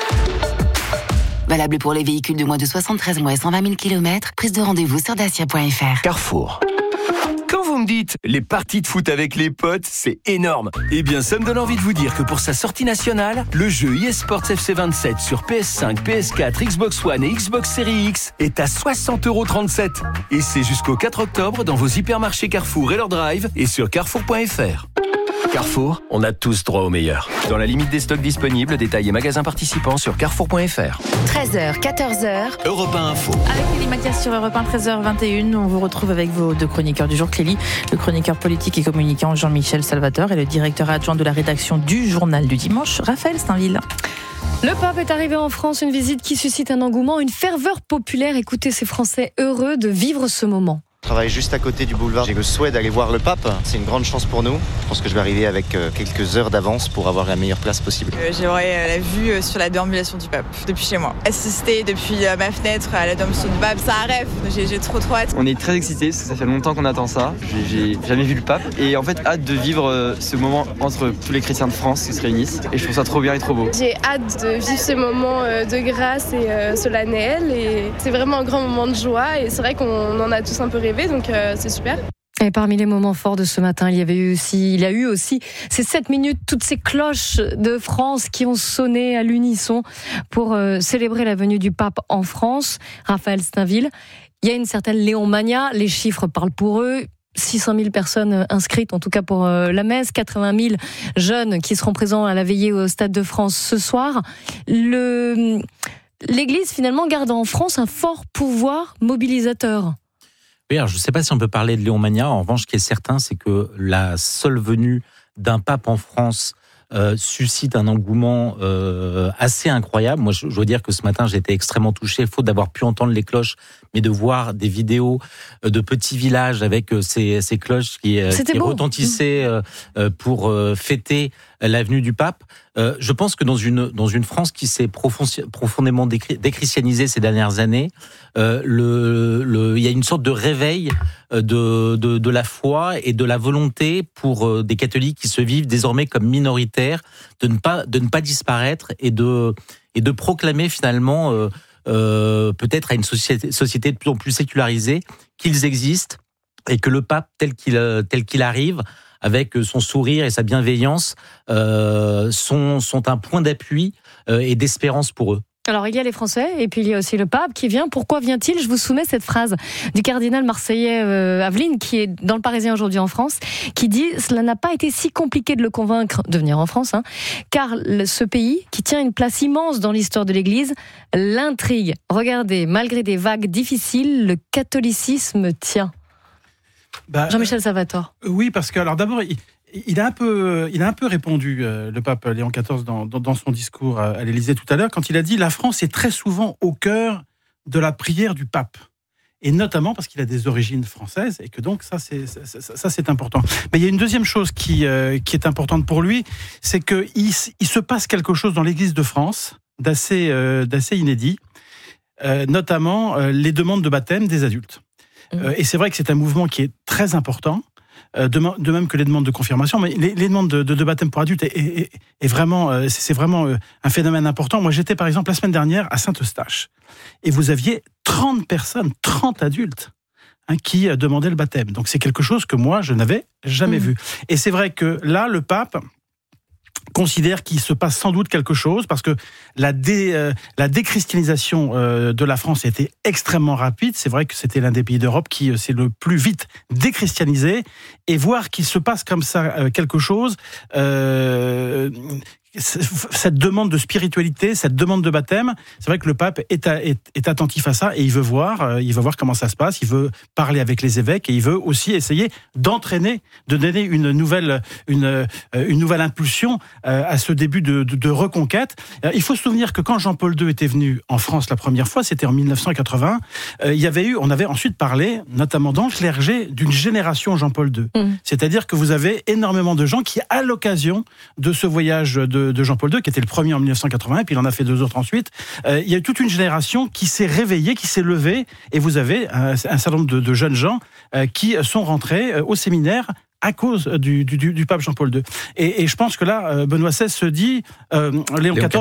Valable pour les véhicules de moins de 73 mois et 120 000 km. Prise de rendez-vous sur dacia.fr. Carrefour. Quand vous me dites les parties de foot avec les potes, c'est énorme. Eh bien, ça me donne envie de vous dire que pour sa sortie nationale, le jeu eSports FC 27 sur PS5, PS4, Xbox One et Xbox Series X est à 60,37 €. Et c'est jusqu'au 4 octobre dans vos hypermarchés Carrefour et leur drive et sur carrefour.fr. Carrefour, on a tous droit au meilleur. Dans la limite des stocks disponibles, détails et magasins participants sur carrefour.fr. 13h, 14h. Europe 1 Info. Avec Clélie Mathias sur Europe 1, 13h21, on vous retrouve avec vos deux chroniqueurs du jour. Clélie, le chroniqueur politique et communicant Jean-Michel Salvatore et le directeur adjoint de la rédaction du Journal du Dimanche, Raphaël Steinville. Le pape est arrivé en France, une visite qui suscite un engouement, une ferveur populaire. Écoutez ces Français heureux de vivre ce moment. Je travaille juste à côté du boulevard. J'ai le souhait d'aller voir le pape. C'est une grande chance pour nous. Je pense que je vais arriver avec quelques heures d'avance pour avoir la meilleure place possible. J'aurai la vue sur la déambulation du pape depuis chez moi. Assister depuis ma fenêtre à la déambulation du pape, c'est un rêve. J'ai trop hâte. On est très excités parce que ça fait longtemps qu'on attend ça. J'ai jamais vu le pape et en fait hâte de vivre ce moment entre tous les chrétiens de France qui se réunissent. Et je trouve ça trop bien et trop beau. J'ai hâte de vivre ce moment de grâce et solennel. Et c'est vraiment un grand moment de joie. Et c'est vrai qu'on en a tous un peu rêvé. Donc c'est super. Et parmi les moments forts de ce matin, il y a eu aussi ces 7 minutes, toutes ces cloches de France qui ont sonné à l'unisson pour célébrer la venue du pape en France. Raphaël Steinville, il y a une certaine léomania, les chiffres parlent pour eux. 600 000 personnes inscrites, en tout cas pour la messe, 80 000 jeunes qui seront présents à la veillée au Stade de France ce soir. L'Église finalement garde en France un fort pouvoir mobilisateur. Oui, alors je ne sais pas si on peut parler de léomania. En revanche, ce qui est certain, c'est que la seule venue d'un pape en France suscite un engouement assez incroyable. Moi, je dois dire que ce matin, j'ai été extrêmement touché, faute d'avoir pu entendre les cloches, mais de voir des vidéos de petits villages avec ces cloches qui retentissaient pour fêter la venue du pape. Je pense que dans une France qui s'est profondément déchristianisée ces dernières années, il y a une sorte de réveil de la foi et de la volonté pour des catholiques qui se vivent désormais comme minoritaires de ne pas disparaître et de proclamer finalement peut-être à une société de plus en plus sécularisée qu'ils existent et que le pape tel qu'il arrive avec son sourire et sa bienveillance sont un point d'appui et d'espérance pour eux. Alors, il y a les Français, et puis il y a aussi le pape qui vient. Pourquoi vient-il ? Je vous soumets cette phrase du cardinal marseillais Aveline, qui est dans le Parisien aujourd'hui en France, qui dit « Cela n'a pas été si compliqué de le convaincre de venir en France, car ce pays, qui tient une place immense dans l'histoire de l'Église, l'intrigue. Regardez, malgré des vagues difficiles, le catholicisme tient. » Jean-Michel Salvatore. Oui, parce que, alors d'abord, il a un peu répondu, le pape Léon XIV, dans son discours à l'Élysée tout à l'heure, quand il a dit « La France est très souvent au cœur de la prière du pape ». Et notamment parce qu'il a des origines françaises, et que donc ça c'est important. Mais il y a une deuxième chose qui est importante pour lui, c'est qu'il se passe quelque chose dans l'Église de France d'assez inédit, notamment les demandes de baptême des adultes. Et c'est vrai que c'est un mouvement qui est très important, de même que les demandes de confirmation, mais les demandes de baptême pour adultes est vraiment, c'est vraiment un phénomène important. Moi, j'étais par exemple la semaine dernière à Saint-Eustache, et vous aviez 30 personnes, 30 adultes, qui demandaient le baptême. Donc c'est quelque chose que moi, je n'avais jamais vu. Et c'est vrai que là, le pape considère qu'il se passe sans doute quelque chose, parce que la déchristianisation de la France a été extrêmement rapide. C'est vrai que c'était l'un des pays d'Europe qui s'est le plus vite déchristianisé, et voir qu'il se passe comme ça quelque chose, cette demande de spiritualité, cette demande de baptême, c'est vrai que le pape est attentif à ça et il veut voir comment ça se passe, il veut parler avec les évêques et il veut aussi essayer d'entraîner, de donner une nouvelle impulsion à ce début de reconquête. Il faut se souvenir que quand Jean-Paul II était venu en France la première fois, c'était en 1980, on avait ensuite parlé, notamment dans le clergé, d'une génération Jean-Paul II. C'est-à-dire que vous avez énormément de gens qui, à l'occasion de ce voyage de Jean-Paul II, qui était le premier en 1980, et puis il en a fait 2 autres ensuite, il y a eu toute une génération qui s'est réveillée, qui s'est levée, et vous avez un certain nombre de jeunes gens qui sont rentrés au séminaire à cause du pape Jean-Paul II. Et je pense que là, Benoît XVI se dit, Léon XIV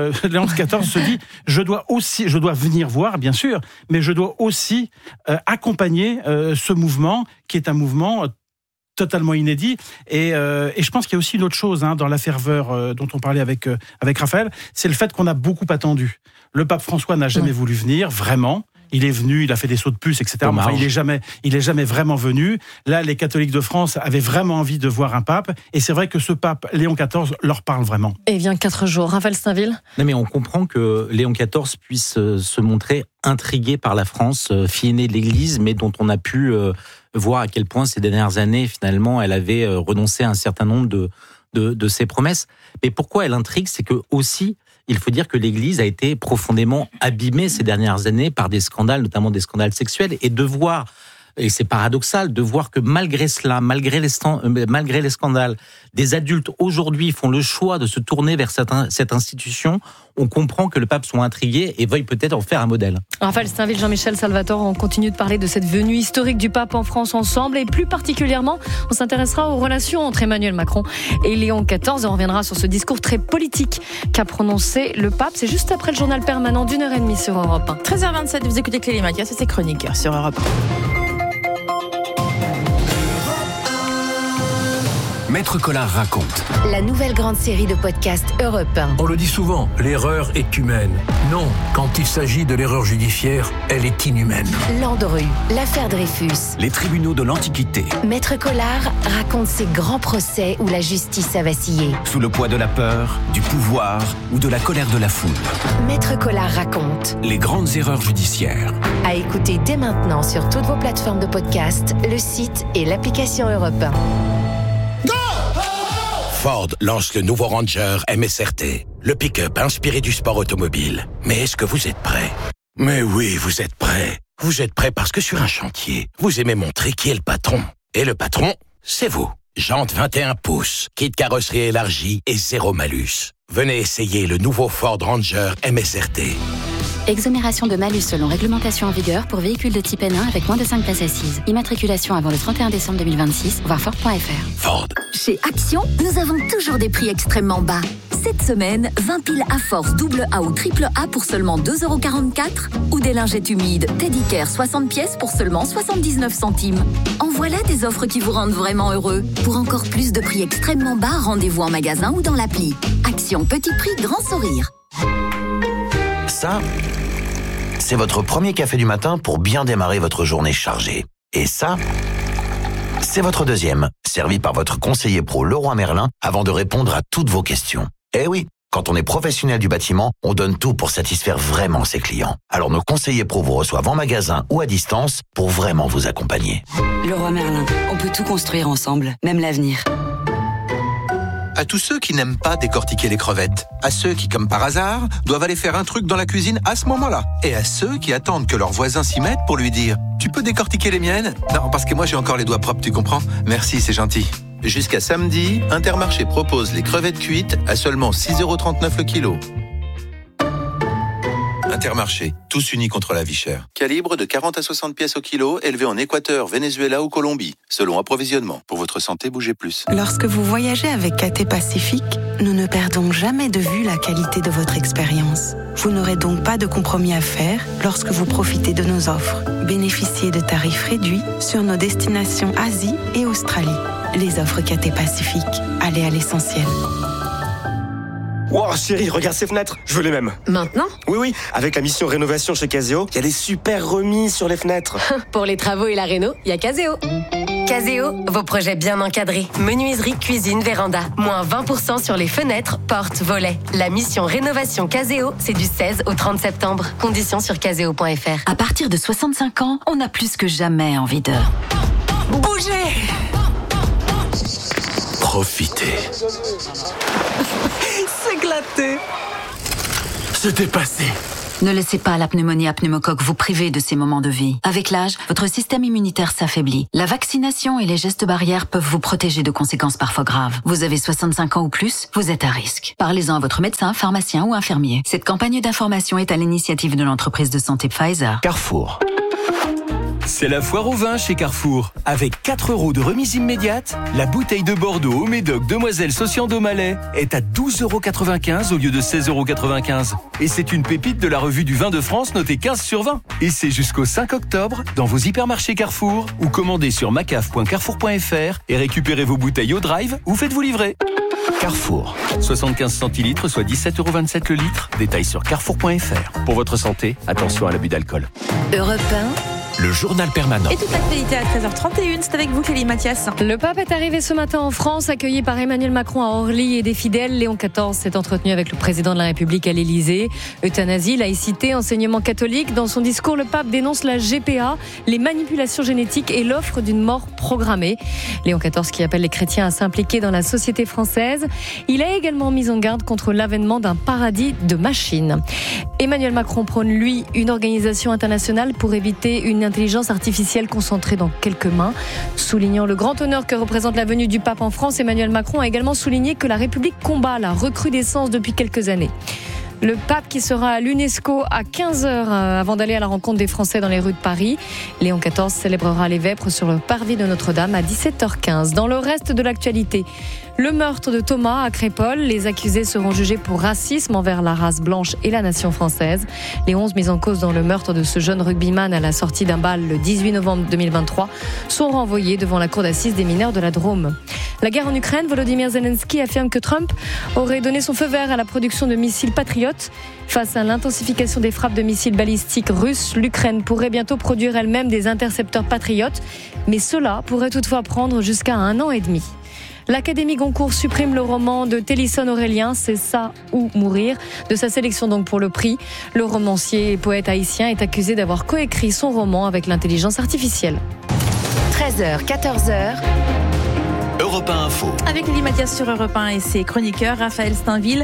se dit, je dois venir voir, bien sûr, mais je dois aussi accompagner ce mouvement, qui est un mouvement totalement inédit. Et je pense qu'il y a aussi une autre chose dans la ferveur dont on parlait avec Raphaël, c'est le fait qu'on a beaucoup attendu. Le pape François n'a jamais voulu venir, vraiment. Il est venu, il a fait des sauts de puce, etc. Mais enfin, il est jamais vraiment venu. Là, les catholiques de France avaient vraiment envie de voir un pape. Et c'est vrai que ce pape, Léon XIV, leur parle vraiment. Et il vient 4 jours. Raphaël Stainville. Non, mais on comprend que Léon XIV puisse se montrer intrigué par la France, fille aînée de l'Église, mais dont on a pu voir à quel point ces dernières années, finalement, elle avait renoncé à un certain nombre de ses promesses. Mais pourquoi elle intrigue, c'est que aussi, il faut dire que l'Église a été profondément abîmée ces dernières années par des scandales, notamment des scandales sexuels, et de voir, et c'est paradoxal, de voir que malgré cela, malgré les scandales, des adultes aujourd'hui font le choix de se tourner vers cette institution. On comprend que le pape soit intrigué et veuille peut-être en faire un modèle. Raphaël Stainville, Jean-Michel Salvatore, on continue de parler de cette venue historique du pape en France ensemble, et plus particulièrement, on s'intéressera aux relations entre Emmanuel Macron et Léon XIV, et on reviendra sur ce discours très politique qu'a prononcé le pape. C'est juste après le journal permanent d'1h30 sur Europe 1. 13h27, vous écoutez Clélie Mathias, c'est Chroniqueur sur Europe 1. Maître Collard raconte. La nouvelle grande série de podcasts Europe 1. On le dit souvent, l'erreur est humaine. Non, quand il s'agit de l'erreur judiciaire, elle est inhumaine. Landru, l'affaire Dreyfus. Les tribunaux de l'Antiquité. Maître Collard raconte ces grands procès où la justice a vacillé. Sous le poids de la peur, du pouvoir ou de la colère de la foule. Maître Collard raconte. Les grandes erreurs judiciaires. À écouter dès maintenant sur toutes vos plateformes de podcast, le site et l'application Europe 1. Ford lance le nouveau Ranger MSRT, le pick-up inspiré du sport automobile. Mais est-ce que vous êtes prêts? Mais oui, vous êtes prêts. Vous êtes prêts parce que sur un chantier, vous aimez montrer qui est le patron. Et le patron, c'est vous. Jantes 21 pouces, kit carrosserie élargie et 0 malus. Venez essayer le nouveau Ford Ranger MSRT. Exonération de malus selon réglementation en vigueur pour véhicules de type N1 avec moins de 5 places assises. Immatriculation avant le 31 décembre 2026, voir Ford.fr. Ford. Chez Action, nous avons toujours des prix extrêmement bas. Cette semaine, 20 piles à force double A ou triple A pour seulement 2,44 € ou des lingettes humides Teddy Care 60 pièces pour seulement 79 centimes. En voilà des offres qui vous rendent vraiment heureux. Pour encore plus de prix extrêmement bas, rendez-vous en magasin ou dans l'appli. Action, petit prix, grand sourire. Ça, c'est votre premier café du matin pour bien démarrer votre journée chargée. Et ça, c'est votre deuxième, servi par votre conseiller pro Leroy Merlin avant de répondre à toutes vos questions. Eh oui, quand on est professionnel du bâtiment, on donne tout pour satisfaire vraiment ses clients. Alors nos conseillers pro vous reçoivent en magasin ou à distance pour vraiment vous accompagner. Leroy Merlin, on peut tout construire ensemble, même l'avenir. À tous ceux qui n'aiment pas décortiquer les crevettes, à ceux qui, comme par hasard, doivent aller faire un truc dans la cuisine à ce moment-là, et à ceux qui attendent que leur voisin s'y mette pour lui dire « Tu peux décortiquer les miennes ?» Non, parce que moi j'ai encore les doigts propres, tu comprends ? Merci, c'est gentil. Jusqu'à samedi, Intermarché propose les crevettes cuites à seulement 6,39 € le kilo. Intermarché, tous unis contre la vie chère. Calibre de 40 à 60 pièces au kilo, élevé en Équateur, Venezuela ou Colombie. Selon approvisionnement. Pour votre santé, bougez plus. Lorsque vous voyagez avec KT Pacifique, nous ne perdons jamais de vue la qualité de votre expérience. Vous n'aurez donc pas de compromis à faire lorsque vous profitez de nos offres. Bénéficiez de tarifs réduits sur nos destinations Asie et Australie. Les offres KT Pacifique, allez à l'essentiel. Wow, chérie, regarde ces fenêtres, je veux les mêmes. Maintenant ? Oui, avec la mission rénovation chez Caseo, il y a des super remises sur les fenêtres. Pour les travaux et la réno, il y a Caseo. Caseo, vos projets bien encadrés. Menuiserie, cuisine, véranda. Moins 20% sur les fenêtres, portes, volets. La mission rénovation Caseo, c'est du 16 au 30 septembre. Conditions sur caseo.fr. À partir de 65 ans, on a plus que jamais envie de bouger. Profitez. S'éclater. Se dépasser. Ne laissez pas la pneumonie à pneumocoque vous priver de ces moments de vie. Avec l'âge, votre système immunitaire s'affaiblit. La vaccination et les gestes barrières peuvent vous protéger de conséquences parfois graves. Vous avez 65 ans ou plus, vous êtes à risque. Parlez-en à votre médecin, pharmacien ou infirmier. Cette campagne d'information est à l'initiative de l'entreprise de santé Pfizer. Carrefour. C'est la foire au vin chez Carrefour. Avec 4 € de remise immédiate, la bouteille de Bordeaux au Médoc Demoiselle Socian d'Aumalais est à 12,95 € au lieu de 16,95 €. Et c'est une pépite de la revue du vin de France notée 15 sur 20. Et c'est jusqu'au 5 octobre dans vos hypermarchés Carrefour ou commandez sur macaf.carrefour.fr et récupérez vos bouteilles au drive ou faites-vous livrer. Carrefour. 75 centilitres, soit 17,27 € le litre. Détail sur carrefour.fr. Pour votre santé, attention à l'abus d'alcool. Europe 1. Le journal permanent. Et toute l'actualité à 13h31, c'est avec vous Clélie Mathias. Le pape est arrivé ce matin en France, accueilli par Emmanuel Macron à Orly et des fidèles. Léon XIV s'est entretenu avec le président de la République à l'Élysée. Euthanasie, laïcité, enseignement catholique. Dans son discours, le pape dénonce la GPA, les manipulations génétiques et l'offre d'une mort programmée. Léon XIV qui appelle les chrétiens à s'impliquer dans la société française. Il a également mis en garde contre l'avènement d'un paradis de machines. Emmanuel Macron prône, lui, une organisation internationale pour éviter une intelligence artificielle concentrée dans quelques mains. Soulignant le grand honneur que représente la venue du pape en France, Emmanuel Macron a également souligné que la République combat la recrudescence depuis quelques années. Le pape qui sera à l'UNESCO à 15h avant d'aller à la rencontre des Français dans les rues de Paris. Léon XIV célébrera les vêpres sur le parvis de Notre-Dame à 17h15. Dans le reste de l'actualité, le meurtre de Thomas à Crépol. Les accusés seront jugés pour racisme envers la race blanche et la nation française. Les 11 mis en cause dans le meurtre de ce jeune rugbyman à la sortie d'un bal le 18 novembre 2023 sont renvoyés devant la cour d'assises des mineurs de la Drôme. La guerre en Ukraine, Volodymyr Zelensky affirme que Trump aurait donné son feu vert à la production de missiles patriotes. Face à l'intensification des frappes de missiles balistiques russes, l'Ukraine pourrait bientôt produire elle-même des intercepteurs patriotes. Mais cela pourrait toutefois prendre jusqu'à 1 an et demi. L'Académie Goncourt supprime le roman de Télisson Aurélien, C'est ça ou mourir, de sa sélection donc pour le prix. Le romancier et poète haïtien est accusé d'avoir coécrit son roman avec l'intelligence artificielle. 13h, 14h. Europe 1 Info. Avec Lily Mathias sur Europe 1 et ses chroniqueurs, Raphaël Steinville,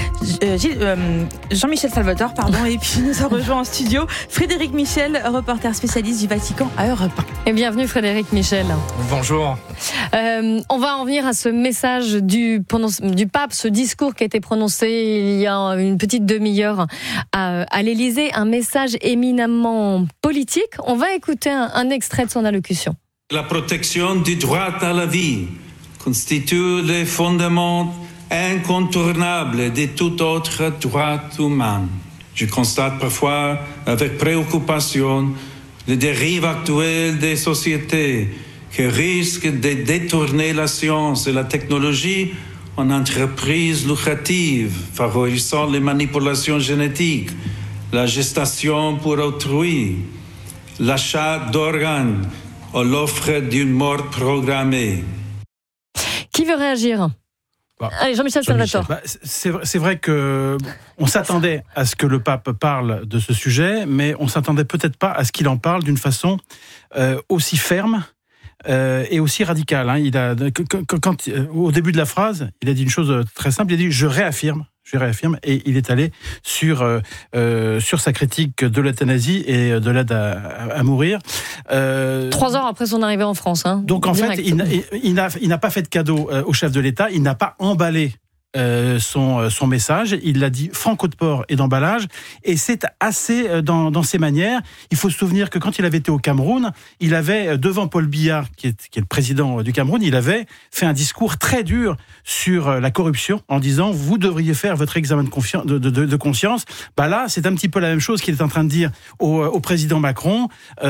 Jean-Michel Salvatore, et puis nous a rejoint en studio Frédéric Michel, reporter spécialiste du Vatican à Europe 1. Et bienvenue Frédéric Michel. Bonjour. On va en venir à ce message du pape, ce discours qui a été prononcé il y a une petite demi-heure à l'Élysée, un message éminemment politique. On va écouter un extrait de son allocution. La protection du droit à la vie constitue le fondement incontournable de tout autre droit humain. Je constate parfois avec préoccupation les dérives actuelles des sociétés qui risquent de détourner la science et la technologie en entreprises lucratives, favorisant les manipulations génétiques, la gestation pour autrui, l'achat d'organes ou l'offre d'une mort programmée. Qui veut réagir ? Allez, Jean-Michel Salvatore. C'est vrai que on s'attendait à ce que le pape parle de ce sujet, mais on s'attendait peut-être pas à ce qu'il en parle d'une façon aussi ferme et aussi radicale. Au début de la phrase, il a dit une chose très simple. Il a dit je réaffirme, et il est allé sur sa critique de l'euthanasie et de l'aide à mourir. 3 heures après son arrivée en France. Donc en fait, il n'a pas fait de cadeau au chef de l'État, il n'a pas emballé son message, il l'a dit franco de port et d'emballage, et c'est assez dans ses manières. Il faut se souvenir que quand il avait été au Cameroun, il avait, devant Paul Biya, qui est le président du Cameroun, il avait fait un discours très dur sur la corruption, en disant vous devriez faire votre examen de conscience. Là, c'est un petit peu la même chose qu'il est en train de dire au président Macron.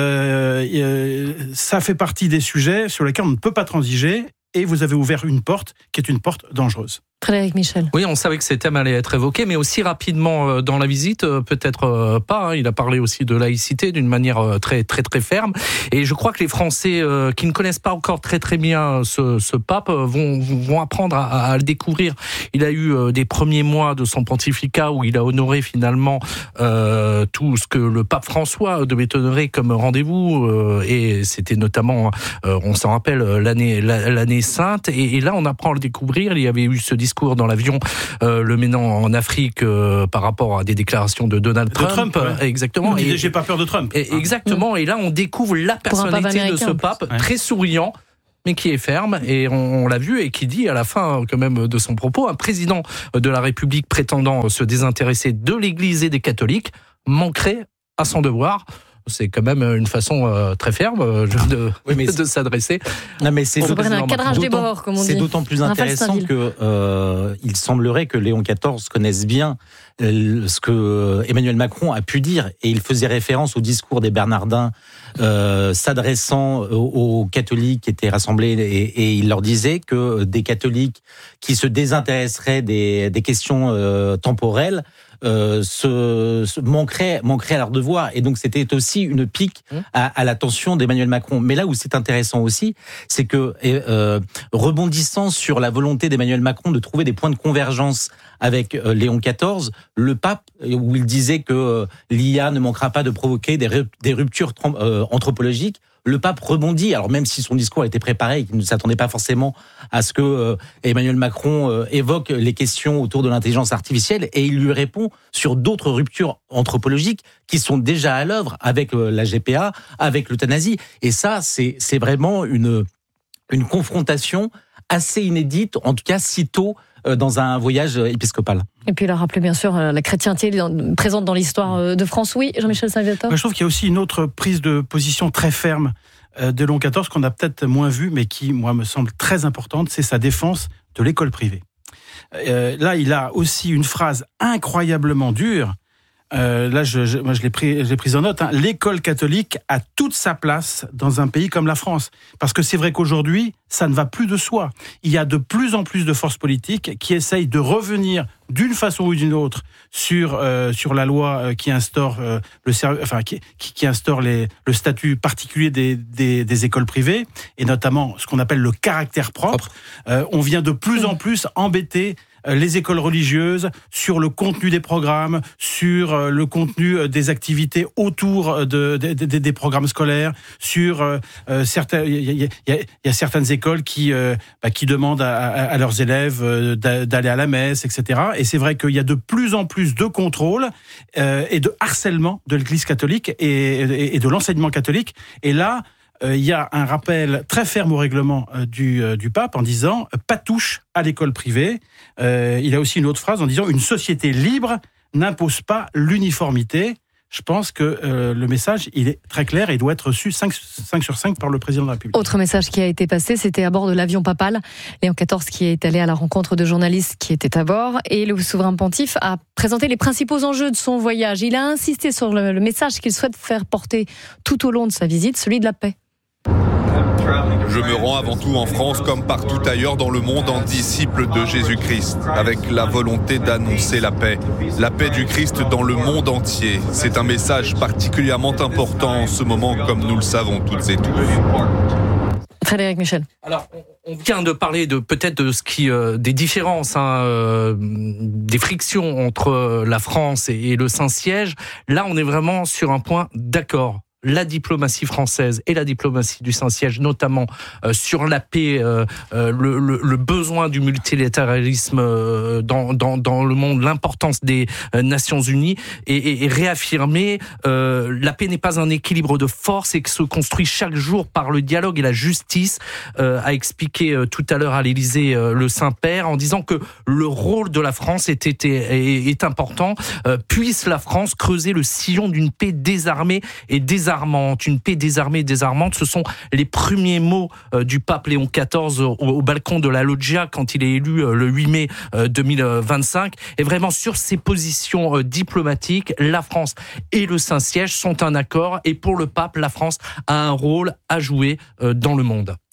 Ça fait partie des sujets sur lesquels on ne peut pas transiger, et vous avez ouvert une porte qui est une porte dangereuse. Frédéric Michel. Oui, on savait que ces thèmes allaient être évoqués, mais aussi rapidement dans la visite, peut-être pas. Il a parlé aussi de laïcité d'une manière très très très ferme. Et je crois que les Français qui ne connaissent pas encore très très bien ce pape vont apprendre à le découvrir. Il a eu des premiers mois de son pontificat où il a honoré finalement tout ce que le pape François devait honorer comme rendez-vous. Et c'était notamment, on s'en rappelle, l'année sainte. Et là, on apprend à le découvrir. Il y avait eu ce discours dans l'avion, le menant en Afrique par rapport à des déclarations de Donald Trump. Ouais. Exactement. Et j'ai pas peur de Trump. Exactement. Et là, on découvre la personnalité de ce pape, très souriant, mais qui est ferme, et on l'a vu, et qui dit à la fin quand même de son propos, un président de la République prétendant se désintéresser de l'Église et des catholiques manquerait à son devoir. C'est quand même une façon très ferme de s'adresser. Non, mais c'est un cadrage des bords, comme on dit. C'est d'autant plus intéressant que il semblerait que Léon XIV connaisse bien ce que Emmanuel Macron a pu dire, et il faisait référence au discours des Bernardins s'adressant aux catholiques qui étaient rassemblés, et il leur disait que des catholiques qui se désintéresseraient des questions temporelles manqueraient à leur devoir. Et donc c'était aussi une pique à l'attention d'Emmanuel Macron. Mais là où c'est intéressant aussi, c'est que rebondissant sur la volonté d'Emmanuel Macron de trouver des points de convergence avec Léon XIV, le pape, où il disait que l'IA ne manquera pas de provoquer des ruptures anthropologiques, le pape rebondit, alors même si son discours a été préparé et qu'il ne s'attendait pas forcément à ce que Emmanuel Macron évoque les questions autour de l'intelligence artificielle, et il lui répond sur d'autres ruptures anthropologiques qui sont déjà à l'œuvre avec la GPA, avec l'euthanasie. Et ça, c'est vraiment une confrontation assez inédite, en tout cas si tôt dans un voyage épiscopal. Et puis il a rappelé bien sûr la chrétienté présente dans l'histoire de France. Oui, Jean-Michel Salviator. Je trouve qu'il y a aussi une autre prise de position très ferme de Léon XIV qu'on a peut-être moins vue, mais qui, moi, me semble très importante, c'est sa défense de l'école privée. Là, il a aussi une phrase incroyablement dure. Là, moi, je l'ai prise en note. L'école catholique a toute sa place dans un pays comme la France. Parce que c'est vrai qu'aujourd'hui, ça ne va plus de soi. Il y a de plus en plus de forces politiques qui essayent de revenir d'une façon ou d'une autre sur la loi qui instaure qui instaure le statut particulier des écoles privées, et notamment ce qu'on appelle le caractère propre. On vient de plus en plus embêter les écoles religieuses sur le contenu des programmes, sur le contenu des activités autour des programmes scolaires, sur certains. Il y a certaines écoles qui demandent à leurs élèves d'aller à la messe, etc. Et c'est vrai qu'il y a de plus en plus de contrôle et de harcèlement de l'Église catholique et de l'enseignement catholique. Et là, il y a un rappel très ferme au règlement du pape en disant « pas touche à l'école privée ». Il a aussi une autre phrase en disant « une société libre n'impose pas l'uniformité ». Je pense que le message, il est très clair et doit être reçu 5 sur 5 par le président de la République. Autre message qui a été passé, c'était à bord de l'avion papal. Léon XIV qui est allé à la rencontre de journalistes qui étaient à bord, et le souverain pontife a présenté les principaux enjeux de son voyage. Il a insisté sur le message qu'il souhaite faire porter tout au long de sa visite, celui de la paix. Je me rends avant tout en France comme partout ailleurs dans le monde en disciple de Jésus-Christ, avec la volonté d'annoncer la paix du Christ dans le monde entier. C'est un message particulièrement important en ce moment, comme nous le savons toutes et tous. Frédéric Michel. Alors, on vient de parler peut-être de ce qui des différences, des frictions entre la France et le Saint-Siège. Là, on est vraiment sur un point d'accord. La diplomatie française et la diplomatie du Saint-Siège, notamment sur la paix, le besoin du multilatéralisme dans le monde, l'importance des Nations Unies, et réaffirmer la paix n'est pas un équilibre de force et que se construit chaque jour par le dialogue et la justice, a expliqué tout à l'heure à l'Élysée le Saint-Père, en disant que le rôle de la France est important. Puisse la France creuser le sillon d'une paix désarmée et désarmante. Une paix désarmée et désarmante, ce sont les premiers mots du pape Léon XIV au balcon de la Loggia quand il est élu le 8 mai 2025. Et vraiment, sur ces positions diplomatiques, la France et le Saint-Siège sont en accord. Et pour le pape, la France a un rôle à jouer dans le monde.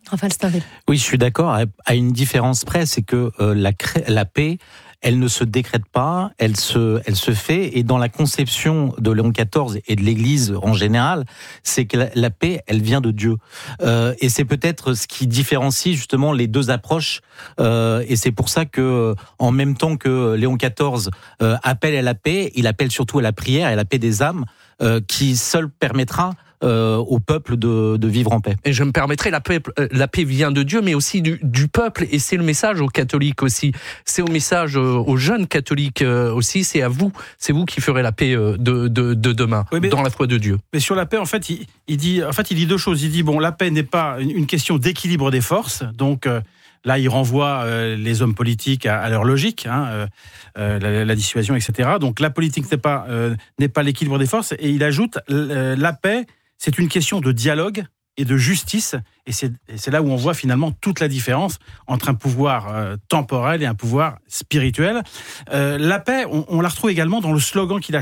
Raphaël Steinville. Oui, je suis d'accord, à une différence près, c'est que la paix, elle ne se décrète pas, elle se fait, et dans la conception de Léon XIV et de l'Église en général, c'est que la paix, elle vient de Dieu. Et c'est peut-être ce qui différencie justement les deux approches, et c'est pour ça que, en même temps que Léon XIV appelle à la paix, il appelle surtout à la prière et à la paix des âmes, qui seule permettra au peuple de vivre en paix. Et je me permettrai, la paix vient de Dieu, mais aussi du peuple, et c'est le message aux catholiques aussi. C'est au message aux jeunes catholiques aussi, c'est vous qui ferez la paix de demain, dans la foi de Dieu. Mais sur la paix, en fait, il dit deux choses. Il dit, la paix n'est pas une question d'équilibre des forces, donc... Là, il renvoie les hommes politiques à leur logique, la dissuasion, etc. Donc, la politique n'est pas l'équilibre des forces. Et il ajoute, la paix, c'est une question de dialogue et de justice. Et c'est là où on voit finalement toute la différence entre un pouvoir temporel et un pouvoir spirituel. La paix, on la retrouve également dans le slogan qu'il a